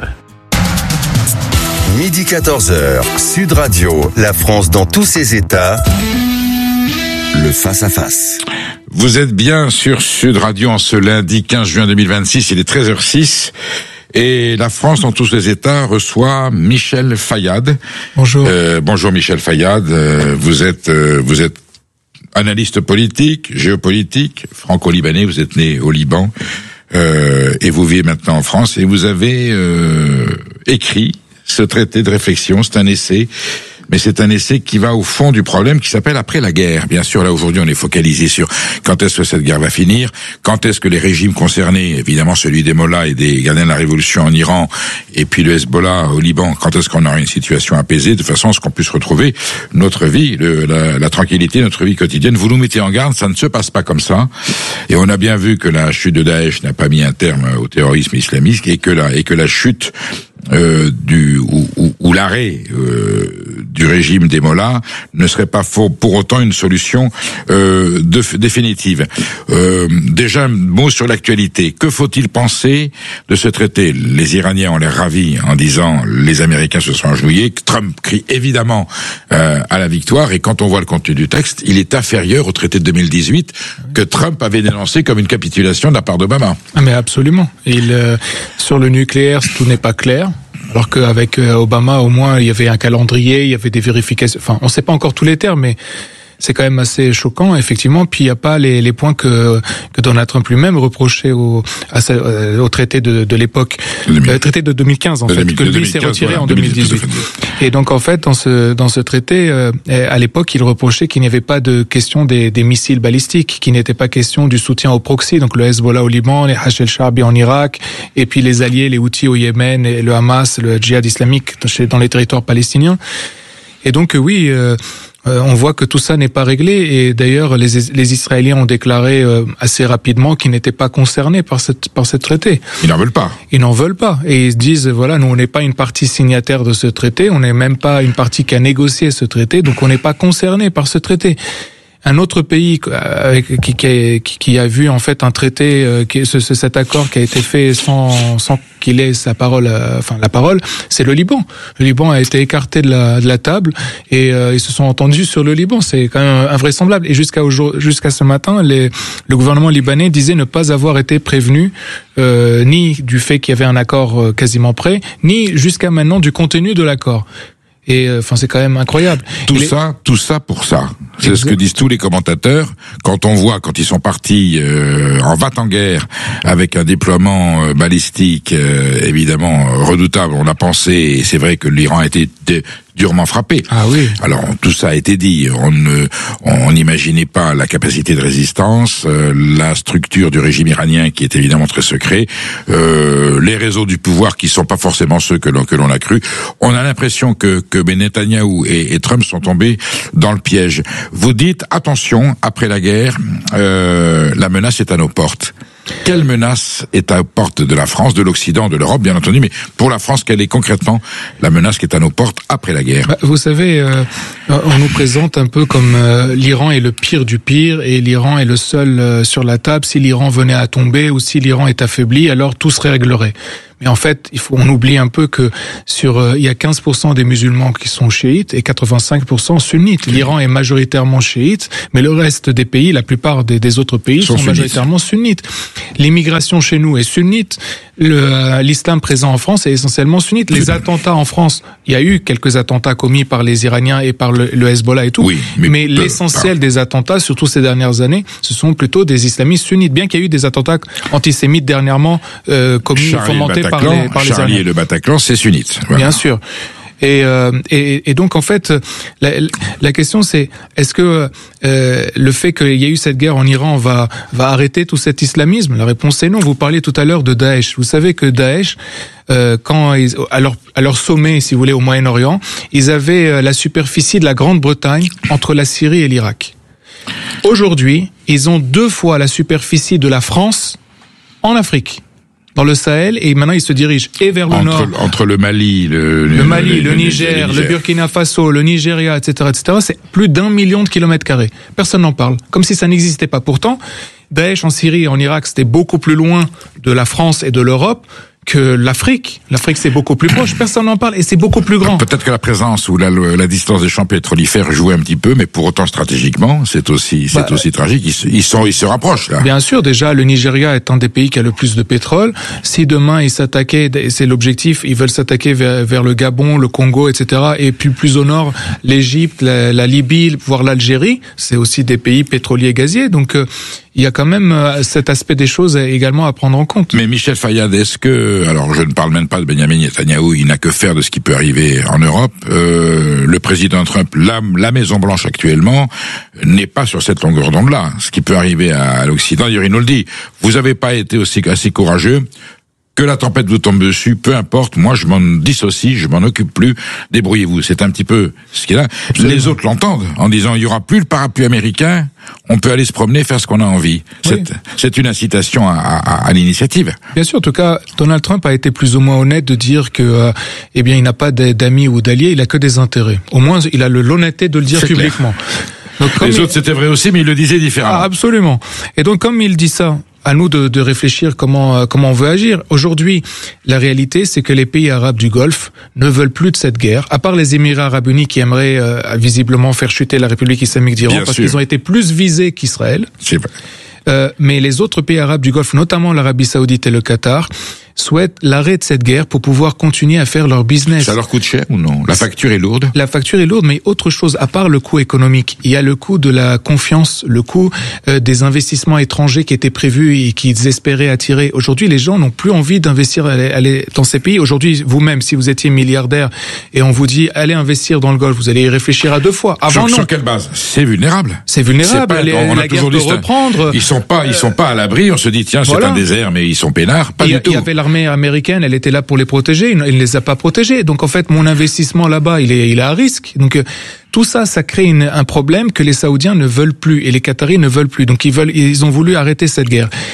Midi 14h, Sud Radio, la France dans tous ses états. Le face-à-face. Vous êtes bien sur Sud Radio en ce lundi 15 juin 2026, il est 13h06. Et la France, dans tous les États, reçoit Michel Fayad. Bonjour. Bonjour Michel Fayad. Vous êtes analyste politique, géopolitique, franco-libanais. Vous êtes né au Liban et vous vivez maintenant en France. Et vous avez écrit ce traité de réflexion. C'est un essai. Mais c'est un essai qui va au fond du problème, qui s'appelle Après la guerre. Bien sûr, là, aujourd'hui, on est focalisé sur quand est-ce que cette guerre va finir, quand est-ce que les régimes concernés, évidemment celui des Mollahs et des gardiens de la Révolution en Iran, et puis le Hezbollah au Liban, quand est-ce qu'on aura une situation apaisée, de façon à ce qu'on puisse retrouver notre vie, la tranquillité, notre vie quotidienne. Vous nous mettez en garde, ça ne se passe pas comme ça. Et on a bien vu que la chute de Daesh n'a pas mis un terme au terrorisme islamiste, et que la chute ou l'arrêt du régime des Mollahs ne serait pas pour autant une solution définitive. Déjà un mot sur l'actualité. Que faut-il penser de ce traité? Les Iraniens ont l'air ravis en disant les Américains se sont agenouillés. Trump crie évidemment à la victoire, et quand on voit le contenu du texte, il est inférieur au traité de 2018 que Trump avait dénoncé comme une capitulation de la part d'Obama. Ah mais absolument. Sur le nucléaire, tout n'est pas clair. Alors qu'avec Obama, au moins, il y avait un calendrier, il y avait des vérifications. Enfin, on ne sait pas encore tous les termes, mais c'est quand même assez choquant, effectivement. Puis il n'y a pas les points que Donald Trump lui-même reprochait au traité de l'époque, le traité de 2015 en fait, que lui s'est retiré en 2018. Et donc en fait, dans ce traité, à l'époque, il reprochait qu'il n'y avait pas de question des missiles balistiques, qu'il n'était pas question du soutien au proxy, donc le Hezbollah au Liban, les Hachel Shaabi en Irak, et puis les alliés, les Houthis au Yémen, et le Hamas, le djihad islamique dans les territoires palestiniens. Et donc oui. On voit que tout ça n'est pas réglé, et d'ailleurs les Israéliens ont déclaré assez rapidement qu'ils n'étaient pas concernés par ce traité. Ils n'en veulent pas. Ils n'en veulent pas, et ils se disent voilà, nous on n'est pas une partie signataire de ce traité, on n'est même pas une partie qui a négocié ce traité, donc on n'est pas concernés par ce traité. Un autre pays qui a vu en fait un traité, cet accord qui a été fait sans qu'il ait sa parole, la parole, c'est le Liban. Le Liban a été écarté de la table et ils se sont entendus sur le Liban. C'est quand même invraisemblable. Et jusqu'à ce matin, le gouvernement libanais disait ne pas avoir été prévenu ni du fait qu'il y avait un accord quasiment prêt, ni jusqu'à maintenant du contenu de l'accord. Et c'est quand même incroyable. Tout ça pour ça. C'est ce que disent tous les commentateurs. Quand ils sont partis en va-t-en-guerre avec un déploiement balistique évidemment redoutable, on a pensé, et c'est vrai que l'Iran a été durement frappé. Ah oui. Alors tout ça a été dit. On n'imaginait pas la capacité de résistance, la structure du régime iranien qui est évidemment très secret, les réseaux du pouvoir qui sont pas forcément ceux que l'on a cru. On a l'impression que Netanyahou et Trump sont tombés dans le piège. Vous dites attention, après la guerre, la menace est à nos portes. Quelle menace est à la porte de la France, de l'Occident, de l'Europe, bien entendu, mais pour la France, quelle est concrètement la menace qui est à nos portes après la guerre? Vous savez, on nous présente un peu comme l'Iran est le pire du pire et l'Iran est le seul sur la table. Si l'Iran venait à tomber ou si l'Iran est affaibli, alors tout se réglerait. Mais en fait, on oublie un peu que il y a 15% des musulmans qui sont chiites et 85% sunnites. L'Iran est majoritairement chiite, mais le reste des pays, la plupart des autres pays sont majoritairement sunnites. L'immigration chez nous est sunnite. L'islam présent en France est essentiellement sunnite. Les attentats en France, il y a eu quelques attentats commis par les Iraniens et par le Hezbollah et tout. Oui, mais l'essentiel des attentats, surtout ces dernières années, ce sont plutôt des islamistes sunnites. Bien qu'il y ait eu des attentats antisémites dernièrement commis, fomentés par les Charlie et le Bataclan, c'est sunnite. Voilà. Bien sûr. Et donc en fait, la question c'est est-ce que le fait qu'il y ait eu cette guerre en Iran va arrêter tout cet islamisme? La réponse est non. Vous parliez tout à l'heure de Daesh. Vous savez que Daesh, à leur sommet, si vous voulez, au Moyen-Orient, ils avaient la superficie de la Grande-Bretagne entre la Syrie et l'Irak. Aujourd'hui, ils ont 2 fois la superficie de la France en Afrique, dans le Sahel, et maintenant ils se dirigent et vers le nord. Entre le Mali, le Niger, le Burkina Faso, le Nigeria, etc., c'est plus d'1 million de kilomètres carrés. Personne n'en parle. Comme si ça n'existait pas. Pourtant, Daesh en Syrie et en Irak, c'était beaucoup plus loin de la France et de l'Europe que l'Afrique. L'Afrique, c'est beaucoup plus proche. Personne n'en parle et c'est beaucoup plus grand. Peut-être que la présence ou la distance des champs pétrolifères jouait un petit peu, mais pour autant stratégiquement, c'est aussi tragique. Ils se rapprochent, là. Bien sûr. Déjà, le Nigeria est un des pays qui a le plus de pétrole. Si demain ils s'attaquaient, et c'est l'objectif, ils veulent s'attaquer vers le Gabon, le Congo, etc. Et puis plus au nord, l'Égypte, la Libye, voire l'Algérie, c'est aussi des pays pétroliers et gaziers. Donc, il y a quand même cet aspect des choses également à prendre en compte. Mais Michel Fayad, est-ce que, alors je ne parle même pas de Benjamin Netanyahou, il n'a que faire de ce qui peut arriver en Europe. Le président Trump, la Maison Blanche actuellement, n'est pas sur cette longueur d'onde-là. Ce qui peut arriver à l'Occident, il nous le dit. Vous n'avez pas été assez courageux. Que la tempête vous tombe dessus, peu importe, moi je m'en dissocie, je m'en occupe plus, débrouillez-vous. C'est un petit peu ce qu'il y a là. Absolument. Les autres l'entendent en disant il y aura plus le parapluie américain, on peut aller se promener, faire ce qu'on a envie. Oui. C'est une incitation à l'initiative. Bien sûr, en tout cas, Donald Trump a été plus ou moins honnête de dire que il n'a pas d'amis ou d'alliés, il a que des intérêts. Au moins, il a l'honnêteté de le dire publiquement. Donc, les autres c'était vrai aussi, mais il le disait différemment. Ah, absolument. Et donc comme il dit ça, à nous de réfléchir comment on veut agir. Aujourd'hui, la réalité, c'est que les pays arabes du Golfe ne veulent plus de cette guerre, à part les Émirats arabes unis qui aimeraient visiblement faire chuter la République islamique d'Iran, parce qu'ils ont été plus visés qu'Israël. C'est vrai. Mais les autres pays arabes du Golfe, notamment l'Arabie Saoudite et le Qatar, souhaitent l'arrêt de cette guerre pour pouvoir continuer à faire leur business. Ça leur coûte cher ou non? La facture est lourde? La facture est lourde, mais autre chose, à part le coût économique, il y a le coût de la confiance, le coût des investissements étrangers qui étaient prévus et qu'ils espéraient attirer. Aujourd'hui, les gens n'ont plus envie d'investir aller dans ces pays. Aujourd'hui, vous-même, si vous étiez milliardaire et on vous dit allez investir dans le Golfe, vous allez y réfléchir à 2 fois. Avant, sur quelle base? C'est vulnérable. C'est vulnérable. La guerre peut reprendre. Ils sont pas à l'abri. On se dit tiens, c'est un désert, mais ils sont peinards. Pas du tout. Il y avait l'armée américaine, elle était là pour les protéger, il ne les a pas protégés. Donc en fait, mon investissement là-bas, il est à risque. Donc tout ça crée un problème que les Saoudiens ne veulent plus et les Qataris ne veulent plus. Donc ils ont voulu arrêter cette guerre.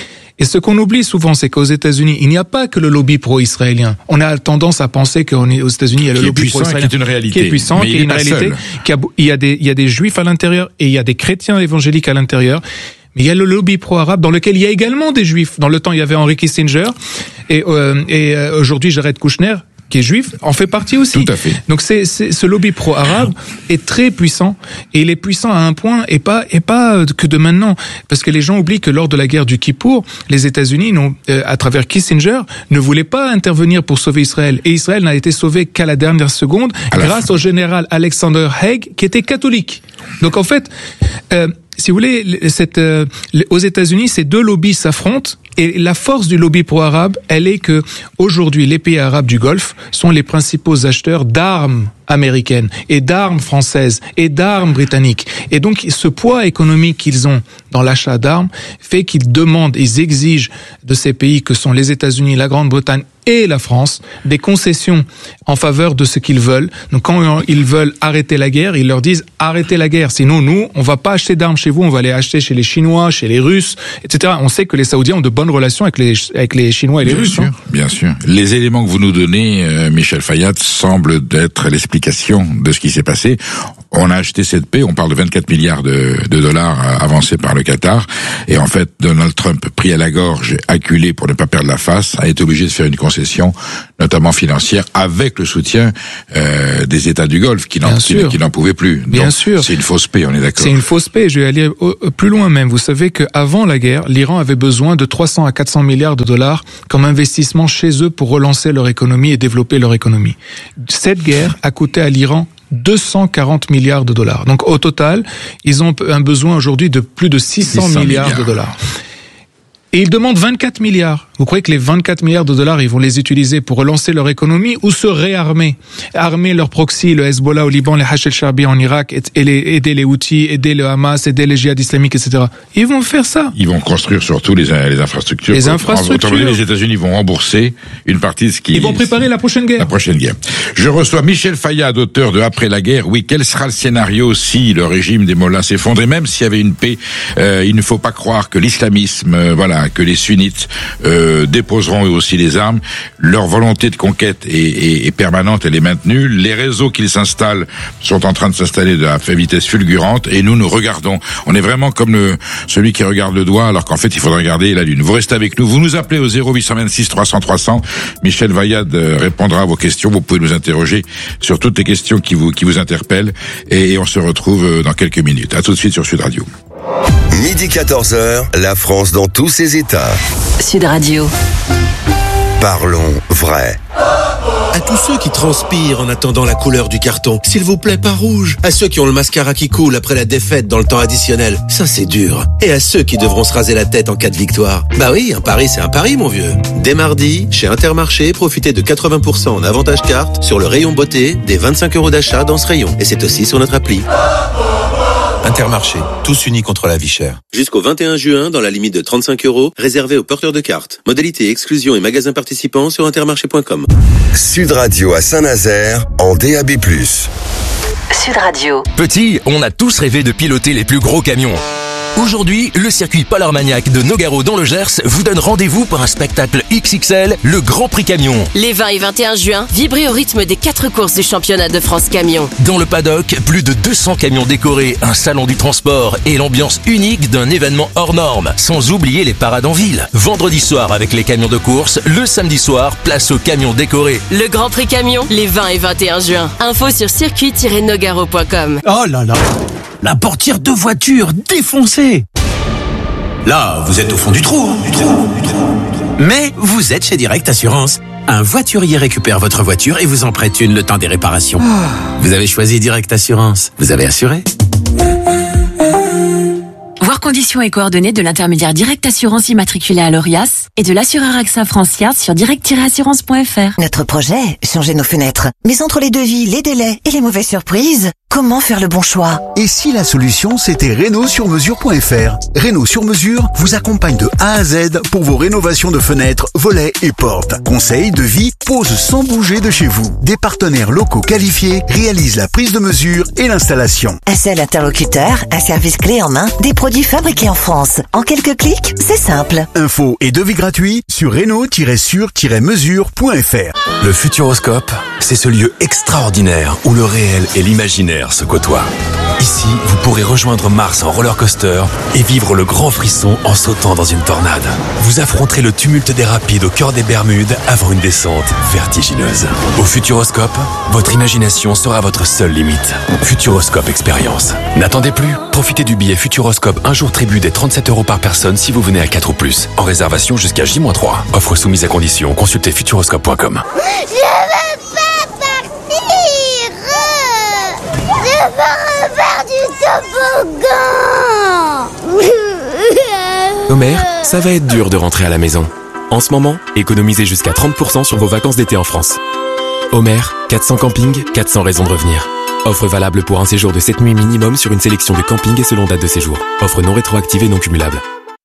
Et ce qu'on oublie souvent, c'est qu'aux États-Unis, il n'y a pas que le lobby pro-israélien. On a tendance à penser qu'aux États-Unis, il y a le lobby pro-israélien qui est une réalité, qui est puissant, qui est une réalité, il y a des juifs à l'intérieur et il y a des chrétiens évangéliques à l'intérieur. Mais il y a le lobby pro-arabe dans lequel il y a également des juifs. Dans le temps, il y avait Henry Kissinger et aujourd'hui Jared Kushner, qui est juif, en fait partie aussi. Tout à fait. Donc ce lobby pro-arabe est très puissant et il est puissant à un point et pas que de maintenant, parce que les gens oublient que lors de la guerre du Kippour, les États-Unis à travers Kissinger ne voulaient pas intervenir pour sauver Israël et Israël n'a été sauvé qu'à la dernière seconde grâce au général Alexander Haig qui était catholique. Donc en fait, si vous voulez, aux États-Unis, ces deux lobbies s'affrontent et la force du lobby pro-arabe, elle est que aujourd'hui, les pays arabes du Golfe sont les principaux acheteurs d'armes américaines et d'armes françaises et d'armes britanniques. Et donc, ce poids économique qu'ils ont dans l'achat d'armes fait qu'ils demandent, ils exigent de ces pays que sont les États-Unis, la Grande-Bretagne et la France des concessions en faveur de ce qu'ils veulent. Donc quand ils veulent arrêter la guerre, ils leur disent arrêtez la guerre. Sinon nous, on va pas acheter d'armes chez vous, on va les acheter chez les Chinois, chez les Russes, etc. On sait que les Saoudiens ont de bonnes relations avec les Chinois et les Russes. Bien sûr. Les éléments que vous nous donnez, Michel Fayad, semblent être l'explication de ce qui s'est passé. On a acheté cette paix, on parle de 24 milliards de dollars avancés par le Qatar. Et en fait, Donald Trump, pris à la gorge, acculé pour ne pas perdre la face, a été obligé de faire une concession, notamment financière, avec le soutien des États du Golfe qui n'en pouvaient plus. Bien Donc, sûr. C'est une fausse paix, on est d'accord. C'est une fausse paix. Je vais aller plus loin même. Vous savez qu'avant la guerre, l'Iran avait besoin de 300 à 400 milliards de dollars comme investissement chez eux pour relancer leur économie et développer leur économie. Cette guerre a coûté à l'Iran 240 milliards de dollars. Donc au total, ils ont un besoin aujourd'hui de plus de 600 milliards de dollars. Et ils demandent 24 milliards. Vous croyez que les 24 milliards de dollars, ils vont les utiliser pour relancer leur économie ou se réarmer? Armer leur proxy, le Hezbollah au Liban, les Hachel Sharbi en Irak, aider les Houthis, aider le Hamas, aider les djihadistes islamiques, etc. Ils vont faire ça. Ils vont construire surtout les infrastructures. Les infrastructures. Autrement dit, les États-Unis vont rembourser une partie de ce qui... Ils vont préparer la prochaine guerre. La prochaine guerre. Je reçois Michel Fayad, auteur de Après la guerre. Oui, quel sera le scénario si le régime des mollahs s'effondrait? Même s'il y avait une paix, il ne faut pas croire que l'islamisme, que les sunnites déposeront eux aussi les armes. Leur volonté de conquête est permanente, elle est maintenue. Les réseaux qu'ils s'installent sont en train de s'installer à vitesse fulgurante et nous regardons. On est vraiment comme celui qui regarde le doigt alors qu'en fait il faudrait regarder la lune. Vous restez avec nous, vous nous appelez au 0826 300 300. Michel Fayad répondra à vos questions. Vous pouvez nous interroger sur toutes les questions qui vous interpellent et on se retrouve dans quelques minutes. À tout de suite sur Sud Radio. Midi 14h, la France dans tous ses états. Sud Radio. Parlons vrai. À tous ceux qui transpirent en attendant la couleur du carton, s'il vous plaît, pas rouge. À ceux qui ont le mascara qui coule après la défaite dans le temps additionnel, ça c'est dur. Et à ceux qui devront se raser la tête en cas de victoire. Bah oui, un pari c'est un pari, mon vieux. Dès mardi, chez Intermarché, profitez de 80% en avantage carte sur le rayon beauté des 25 € d'achat dans ce rayon. Et c'est aussi sur notre appli. Intermarché, tous unis contre la vie chère. Jusqu'au 21 juin, dans la limite de 35 €, réservé aux porteurs de cartes. Modalité, exclusion et magasins participants sur intermarché.com. Sud Radio à Saint-Nazaire en DAB+. Sud Radio. Petit, on a tous rêvé de piloter les plus gros camions. Aujourd'hui, le circuit Polar Maniac de Nogaro dans le Gers vous donne rendez-vous pour un spectacle XXL, le Grand Prix Camion. Les 20 et 21 juin, vibrez au rythme des 4 courses du championnat de France Camion. Dans le paddock, plus de 200 camions décorés, un salon du transport et l'ambiance unique d'un événement hors norme. Sans oublier les parades en ville. Vendredi soir avec les camions de course, le samedi soir, place aux camions décorés. Le Grand Prix Camion, les 20 et 21 juin. Info sur circuit-nogaro.com. Oh là là, la portière de voiture défoncée. Là, vous êtes au fond du trou, Mais vous êtes chez Direct Assurance. Un voiturier récupère votre voiture et vous en prête une le temps des réparations. Vous avez choisi Direct Assurance. Vous avez assuré. Voir conditions et coordonnées de l'intermédiaire Direct Assurance immatriculé à l'ORIAS et de l'assureur AXA France Yard sur direct-assurance.fr. Notre projet, changer nos fenêtres. Mais entre les devis, les délais et les mauvaises surprises, comment faire le bon choix? Et si la solution, c'était Renault-sur-mesure.fr? Renault sur mesure vous accompagne de A à Z pour vos rénovations de fenêtres, volets et portes. Conseils, devis, pose sans bouger de chez vous. Des partenaires locaux qualifiés réalisent la prise de mesure et l'installation. Un seul interlocuteur, un service clé en main, des produits fabriqué en France. En quelques clics, c'est simple. Infos et devis gratuits sur Renault-sur-mesure.fr. Le Futuroscope, c'est ce lieu extraordinaire où le réel et l'imaginaire se côtoient. Ici, vous pourrez rejoindre Mars en roller coaster et vivre le grand frisson en sautant dans une tornade. Vous affronterez le tumulte des rapides au cœur des Bermudes avant une descente vertigineuse. Au Futuroscope, votre imagination sera votre seule limite. Futuroscope Expérience. N'attendez plus. Profitez du billet Futuroscope un jour tribu des 37 € par personne si vous venez à 4 ou plus. En réservation jusqu'à J-3. Offre soumise à condition. Consultez futuroscope.com. Je veux pas partir. Je veux refaire du toboggan. Homer, ça va être dur de rentrer à la maison. En ce moment, économisez jusqu'à 30% sur vos vacances d'été en France. Homer, 400 campings, 400 raisons de revenir. Offre valable pour un séjour de 7 nuits minimum sur une sélection de campings et selon date de séjour. Offre non rétroactive et non cumulable.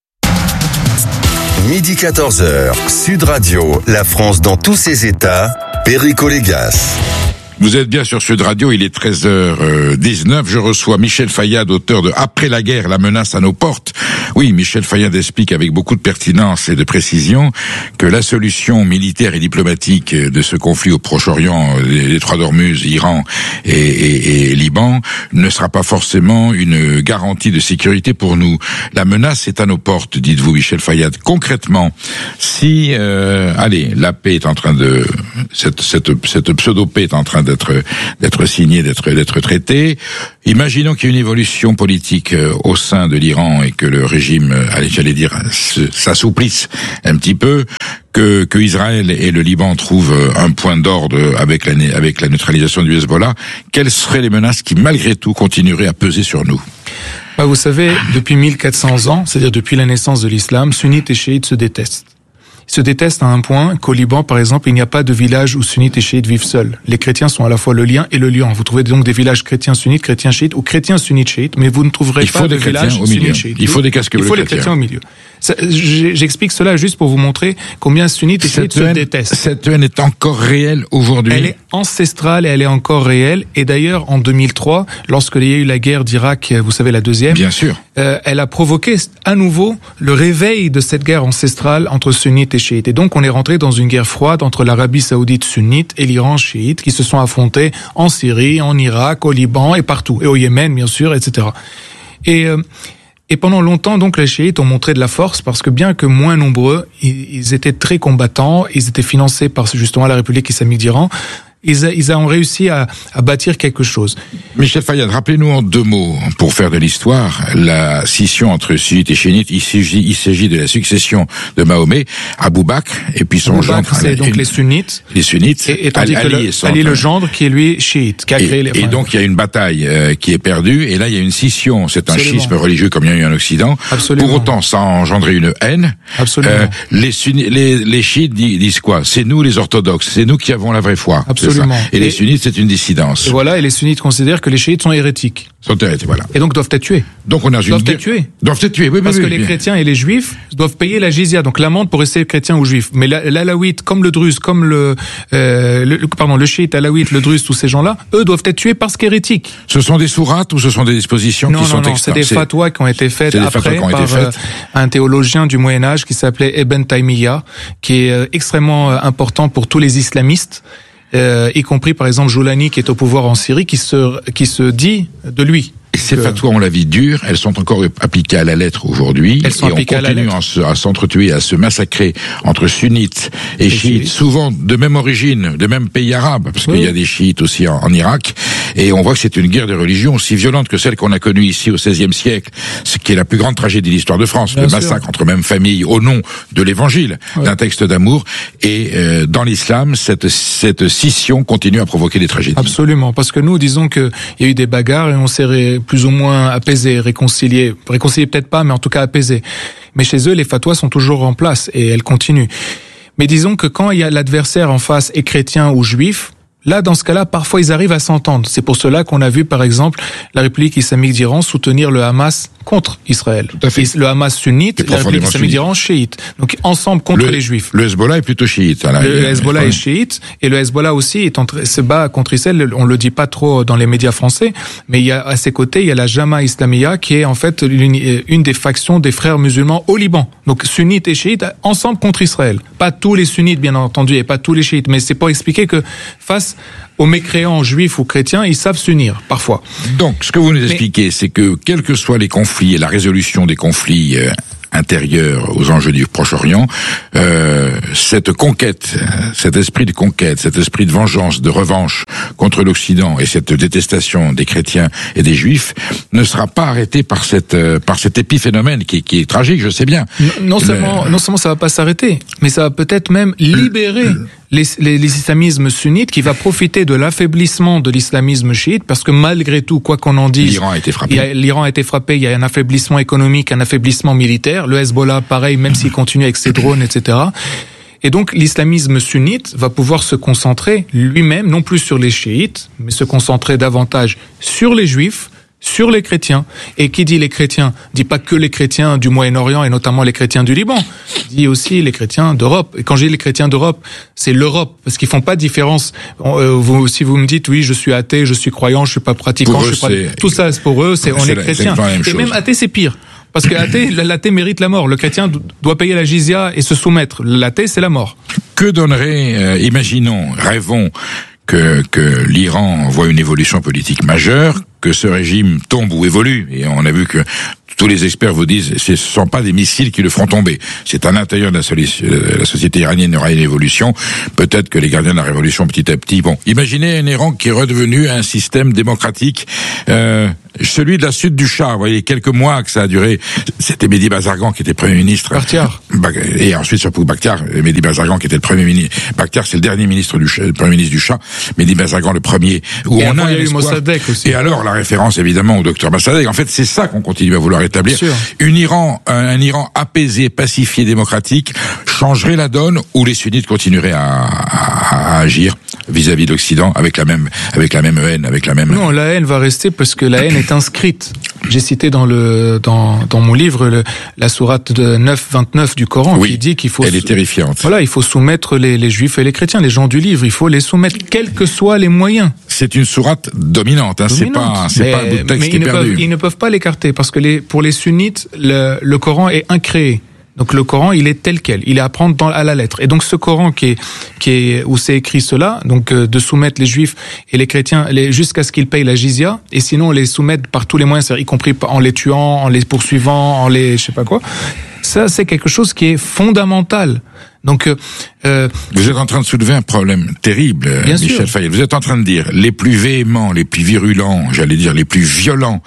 Midi 14h, Sud Radio, la France dans tous ses états, Perico Légas. Vous êtes bien sur Sud Radio, il est 13h19. Je reçois Michel Fayad, auteur de Après la guerre, la menace à nos portes. Oui, Michel Fayad explique avec beaucoup de pertinence et de précision que la solution militaire et diplomatique de ce conflit au Proche-Orient, les trois d'Ormuz, Iran et Liban, ne sera pas forcément une garantie de sécurité pour nous. La menace est à nos portes, dites-vous, Michel Fayad. Concrètement, si, la paix est en train de, cette pseudo-paix est en train d'être signée, d'être traitée. Imaginons qu'il y ait une évolution politique au sein de l'Iran et que le régime, s'assouplisse un petit peu, que Israël et le Liban trouvent un point d'ordre avec la neutralisation du Hezbollah. Quelles seraient les menaces qui, malgré tout, continueraient à peser sur nous? Vous savez, depuis 1400 ans, c'est-à-dire depuis la naissance de l'islam, sunnites et chiites se détestent. Ils se détestent à un point qu'au Liban, par exemple, il n'y a pas de village où sunnites et chiites vivent seuls. Les chrétiens sont à la fois le lien et le liant. Vous trouvez donc des villages chrétiens sunnites, chrétiens chiites ou chrétiens sunnites chiites, mais vous ne trouverez pas de villages sunnites chiites. Il faut des casques bleus. Il faut les chrétiens au milieu. J'explique cela juste pour vous montrer combien sunnites et chiites se détestent. Cette haine est encore réelle aujourd'hui. Elle est ancestrale et elle est encore réelle. Et d'ailleurs, en 2003, lorsqu'il y a eu la guerre d'Irak, vous savez, la deuxième. Bien sûr. Elle a provoqué à nouveau le réveil de cette guerre ancestrale entre sunnites et chiites. Et donc, on est rentré dans une guerre froide entre l'Arabie saoudite sunnite et l'Iran chiite qui se sont affrontés en Syrie, en Irak, au Liban et partout. Et au Yémen, bien sûr, etc. Et pendant longtemps, donc, les chiites ont montré de la force parce que bien que moins nombreux, ils étaient très combattants, ils étaient financés par justement la République islamique d'Iran. Ils ont réussi à bâtir quelque chose. Michel Fayad, rappelez-nous en 2 mots, pour faire de l'histoire, la scission entre sunnites et chiites. Il s'agit de la succession de Mahomet, Abou Bakr, et puis son gendre. C'est donc les sunnites. Les sunnites. Et tandis que Ali le gendre, qui est lui chiite, qui a créé les... Et donc, il y a une bataille qui est perdue, et là, il y a une scission. C'est un schisme religieux comme il y a eu en Occident. Absolument. Pour autant, ça a engendré une haine. Absolument. Les chiites disent quoi? C'est nous, les orthodoxes. C'est nous qui avons la vraie foi. Absolument. Et les sunnites, c'est une dissidence. Et voilà, et les sunnites considèrent que les chiites sont hérétiques. Voilà. Et donc doivent être tués. Donc on a doivent être tués. Oui, parce que les chrétiens et les juifs doivent payer la jizya, donc l'amende pour rester chrétien ou juif. Mais l'alawite, comme le druze, comme le chiite, alawite, le druze, tous ces gens-là, eux doivent être tués parce qu'hérétiques. Ce sont des sourates ou ce sont des dispositions qui sont c'est des fatwas qui ont été faites après par un théologien du Moyen-Âge qui s'appelait Ibn Taymiyyah, qui est extrêmement important pour tous les islamistes. Y compris par exemple Joulani qui est au pouvoir en Syrie, qui se dit de lui. Et ces fatwas, on la vie dure, elles sont encore appliquées à la lettre aujourd'hui. Elles sont appliquées à la lettre. Et on continue à s'entretuer, à se massacrer entre sunnites et chiites, souvent de même origine, de même pays arabe, parce qu'il y a des chiites aussi en Irak. Et on voit que c'est une guerre de religion aussi violente que celle qu'on a connue ici au XVIe siècle, ce qui est la plus grande tragédie de l'histoire de France, le massacre entre même familles au nom de l'évangile, d'un texte d'amour. Et dans l'islam, cette scission continue à provoquer des tragédies. Absolument, parce que nous disons qu'il y a eu des bagarres et on s'est plus ou moins apaisé, réconcilié peut-être pas, mais en tout cas apaisé. Mais chez eux, les fatwas sont toujours en place et elles continuent. Mais disons que quand il y a l'adversaire en face est chrétien ou juif, Là, dans ce cas-là, parfois, ils arrivent à s'entendre. C'est pour cela qu'on a vu, par exemple, la République islamique d'Iran soutenir le Hamas contre Israël. Tout à fait. Et le Hamas sunnite, la République islamique d'Iran chiite. Donc, ensemble contre les Juifs. Le Hezbollah est plutôt chiite. Le Hezbollah est chiite, et le Hezbollah aussi se bat contre Israël. On le dit pas trop dans les médias français, mais il y a, à ses côtés, il y a la Jama Islamiyya, qui est en fait une des factions des frères musulmans au Liban. Donc, sunnites et chiites, ensemble contre Israël. Pas tous les sunnites, bien entendu, et pas tous les chiites, mais c'est pour expliquer que face aux mécréants juifs ou chrétiens, ils savent s'unir, parfois. Donc, ce que vous nous expliquez, c'est que, quels que soient les conflits et la résolution des conflits intérieurs aux enjeux du Proche-Orient, cette conquête, cet esprit de conquête, cet esprit de vengeance, de revanche contre l'Occident et cette détestation des chrétiens et des juifs ne sera pas arrêtée par cet épiphénomène qui est tragique, je sais bien. Non seulement ça va pas s'arrêter, mais ça va peut-être même libérer les islamismes sunnites qui va profiter de l'affaiblissement de l'islamisme chiite, parce que malgré tout, quoi qu'on en dise, l'Iran a été frappé. Il y a un affaiblissement économique, un affaiblissement militaire. Le Hezbollah, pareil, même s'il continue avec ses drones, etc. Et donc, l'islamisme sunnite va pouvoir se concentrer lui-même, non plus sur les chiites, mais se concentrer davantage sur les juifs, sur les chrétiens. Et qui dit les chrétiens, dit pas que les chrétiens du Moyen-Orient et notamment les chrétiens du Liban, dit aussi les chrétiens d'Europe. Et quand je dis les chrétiens d'Europe, c'est l'Europe, parce qu'ils font pas de différence. Si vous me dites, oui, je suis athée, je suis croyant, je suis pas pratiquant, tout ça, pour eux, on est chrétien. Et même athée, c'est pire. Parce que l'athée mérite la mort. Le chrétien doit payer la jizya et se soumettre. L'athée, c'est la mort. Que donnerait, rêvons que l'Iran voit une évolution politique majeure, que ce régime tombe ou évolue, et on a vu que tous les experts vous disent ce ne sont pas des missiles qui le feront tomber. C'est à l'intérieur de la société iranienne, il y aura une évolution. Peut-être que les gardiens de la révolution, petit à petit... Bon, imaginez un Iran qui est redevenu un système démocratique, celui de la suite du Shah. Vous voyez, quelques mois que ça a duré. C'était Mehdi Bazargan qui était Premier ministre. Bakhtiar. Et ensuite, surtout Bakhtiar, Mehdi Bazargan qui était le Premier ministre. Bakhtiar, c'est le dernier ministre le Premier ministre du Shah. Mehdi Bazargan, le premier. Où on a eu Mossadegh aussi. Et alors, la référence, évidemment, au docteur Mossadegh. En fait, c'est ça qu'on continue à vouloir établir. Un Iran apaisé, pacifié, démocratique changerait la donne, où les sunnites continueraient à agir vis-à-vis de l'Occident avec la même haine, avec la même... Non, la haine va rester parce que la haine est inscrite. J'ai cité dans mon livre la sourate de 9-29 du Coran, qui dit qu'il faut... Elle est terrifiante. Voilà, il faut soumettre les juifs et les chrétiens, les gens du livre, il faut les soumettre, quels que soient les moyens. C'est une sourate dominante, c'est pas un bout de texte qui est perdu. Ils ne peuvent pas l'écarter, parce que pour les sunnites, le Coran est incréé. Donc le Coran, il est tel quel, il est à prendre à la lettre. Et donc ce Coran qui est où c'est écrit cela, donc de soumettre les Juifs et les chrétiens jusqu'à ce qu'ils payent la jizya, et sinon les soumettre par tous les moyens, c'est-à-dire y compris en les tuant, en les poursuivant, en les je sais pas quoi. Ça, c'est quelque chose qui est fondamental. Donc, vous êtes en train de soulever un problème terrible, Michel Fayet. Vous êtes en train de dire les plus véhéments, les plus virulents, j'allais dire les plus violents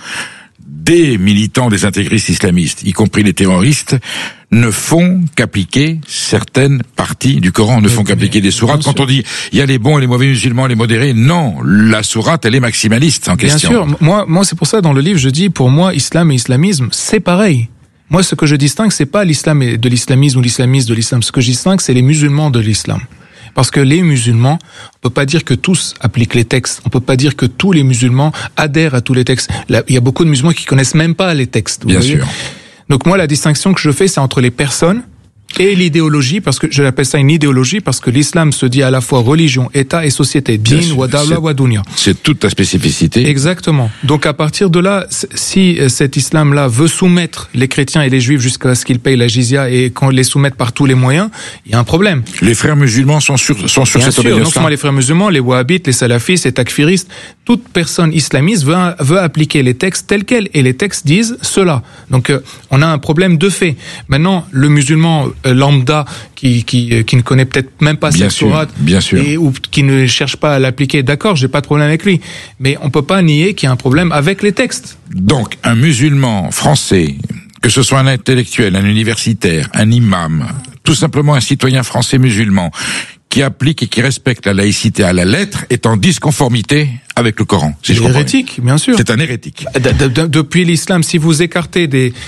des militants des intégristes islamistes, y compris les terroristes, ne font qu'appliquer certaines parties du Coran, ne font qu'appliquer des sourates. Quand on dit il y a les bons et les mauvais musulmans, les modérés, non, la sourate elle est maximaliste en question. Bien sûr, moi c'est pour ça dans le livre je dis pour moi islam et islamisme c'est pareil. Moi ce que je distingue c'est pas l'islam de l'islamisme ou l'islamisme de l'islam, ce que je distingue c'est les musulmans de l'islam. Parce que les musulmans, on peut pas dire que tous appliquent les textes. On peut pas dire que tous les musulmans adhèrent à tous les textes. Là, il y a beaucoup de musulmans qui connaissent même pas les textes. Bien sûr. Donc moi, la distinction que je fais, c'est entre les personnes et l'idéologie, parce que je l'appelle ça une idéologie, parce que l'islam se dit à la fois religion, État et société, din, wa dawla, wa dunya. C'est toute ta spécificité. Exactement. Donc à partir de là, si cet islam-là veut soumettre les chrétiens et les juifs jusqu'à ce qu'ils payent la jizya et qu'on les soumette par tous les moyens, il y a un problème. Les frères musulmans sont sur cette obédience. Non seulement les frères musulmans, les wahhabites, les salafistes, les takfiristes, toute personne islamiste veut appliquer les textes tels quels, et les textes disent cela. Donc on a un problème de fait. Maintenant, le musulman lambda qui ne connaît peut-être même pas cette sourate ou qui ne cherche pas à l'appliquer, d'accord, j'ai pas de problème avec lui, mais on peut pas nier qu'il y a un problème avec les textes. Donc un musulman français, que ce soit un intellectuel, un universitaire, un imam, tout simplement un citoyen français musulman qui applique et qui respecte la laïcité à la lettre est en disconformité avec le Coran. C'est hérétique, bien sûr. C'est un hérétique. Depuis l'islam, si vous écartez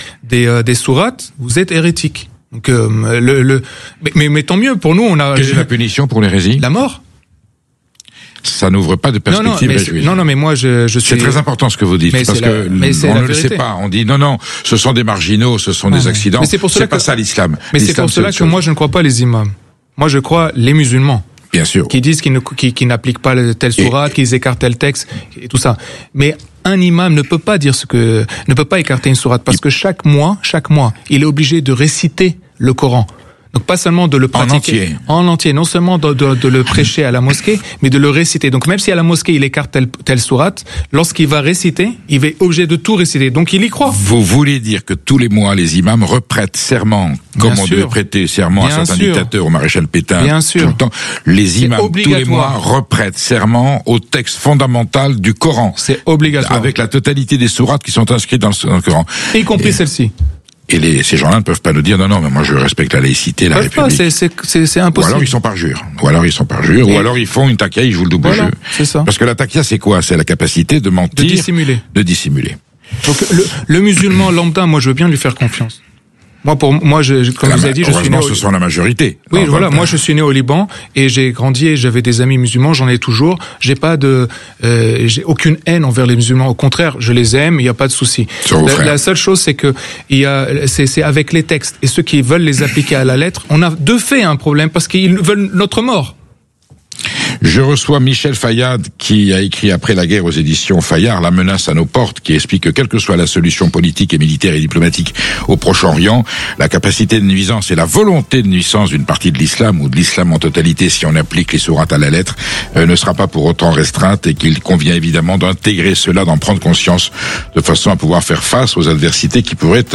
des sourates, vous êtes hérétique. Donc mais tant mieux pour nous. Quelle est la punition pour l'hérésie ? La mort. ça n'ouvre pas de perspective réjouissante. Non, mais moi, je suis... C'est très important ce que vous dites, parce que on ne le sait pas. On dit non, ce sont des marginaux, ce sont des accidents. Mais c'est pas ça l'islam. Mais c'est pour cela que moi, je ne crois pas les imams. Moi, je crois les musulmans. Bien sûr. Qui disent qu'ils n'appliquent pas telle sourate, qu'ils écartent tel texte, et tout ça. Mais un imam ne peut pas écarter une sourate, parce que chaque mois, il est obligé de réciter le Coran. Donc pas seulement de le pratiquer en entier, non seulement de le prêcher à la mosquée, mais de le réciter. Donc même si à la mosquée il écarte telle sourate, lorsqu'il va réciter, il va être obligé de tout réciter. Donc il y croit. Vous voulez dire que tous les mois les imams reprêtent serment, comme on devait prêter serment à certains dictateurs, au maréchal Pétain. Bien sûr. Tout le temps. Les imams tous les mois reprêtent serment au texte fondamental du Coran. C'est obligatoire. Avec la totalité des sourates qui sont inscrites dans le Coran. Y compris celle-ci. Et ces gens-là ne peuvent pas nous dire non, mais moi je respecte la laïcité, la République. C'est impossible. Ou alors ils sont parjure. Ou alors ils font une taquia, ils jouent le double jeu. C'est ça. Parce que la taquia, c'est quoi? C'est la capacité de mentir. De dissimuler. Donc le musulman lambda, moi je veux bien lui faire confiance. Moi, comme vous avez dit, je suis né ce sont la majorité. Oui, voilà. Moi, je suis né au Liban et j'ai grandi et j'avais des amis musulmans. J'en ai toujours. J'ai aucune haine envers les musulmans. Au contraire, je les aime. Il n'y a pas de souci. La seule chose, c'est que c'est avec les textes et ceux qui veulent les appliquer à la lettre, on a de fait un problème parce qu'ils veulent notre mort. Je reçois Michel Fayad qui a écrit après la guerre aux éditions Fayard La menace à nos portes, qui explique que quelle que soit la solution politique et militaire et diplomatique au Proche-Orient, la capacité de nuisance et la volonté de nuisance d'une partie de l'islam ou de l'islam en totalité, si on applique les sourates à la lettre, ne sera pas pour autant restreinte, et qu'il convient évidemment d'intégrer cela, d'en prendre conscience, de façon à pouvoir faire face aux adversités qui pourraient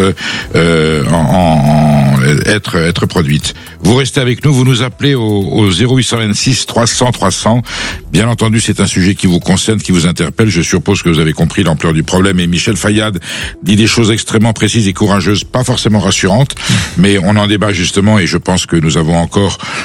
être produites. Vous restez avec nous, vous nous appelez au 0826 300 300. Bien entendu, c'est un sujet qui vous concerne, qui vous interpelle. Je suppose que vous avez compris l'ampleur du problème. Et Michel Fayad dit des choses extrêmement précises et courageuses, pas forcément rassurantes, mais on en débat justement, et je pense que nous avons encore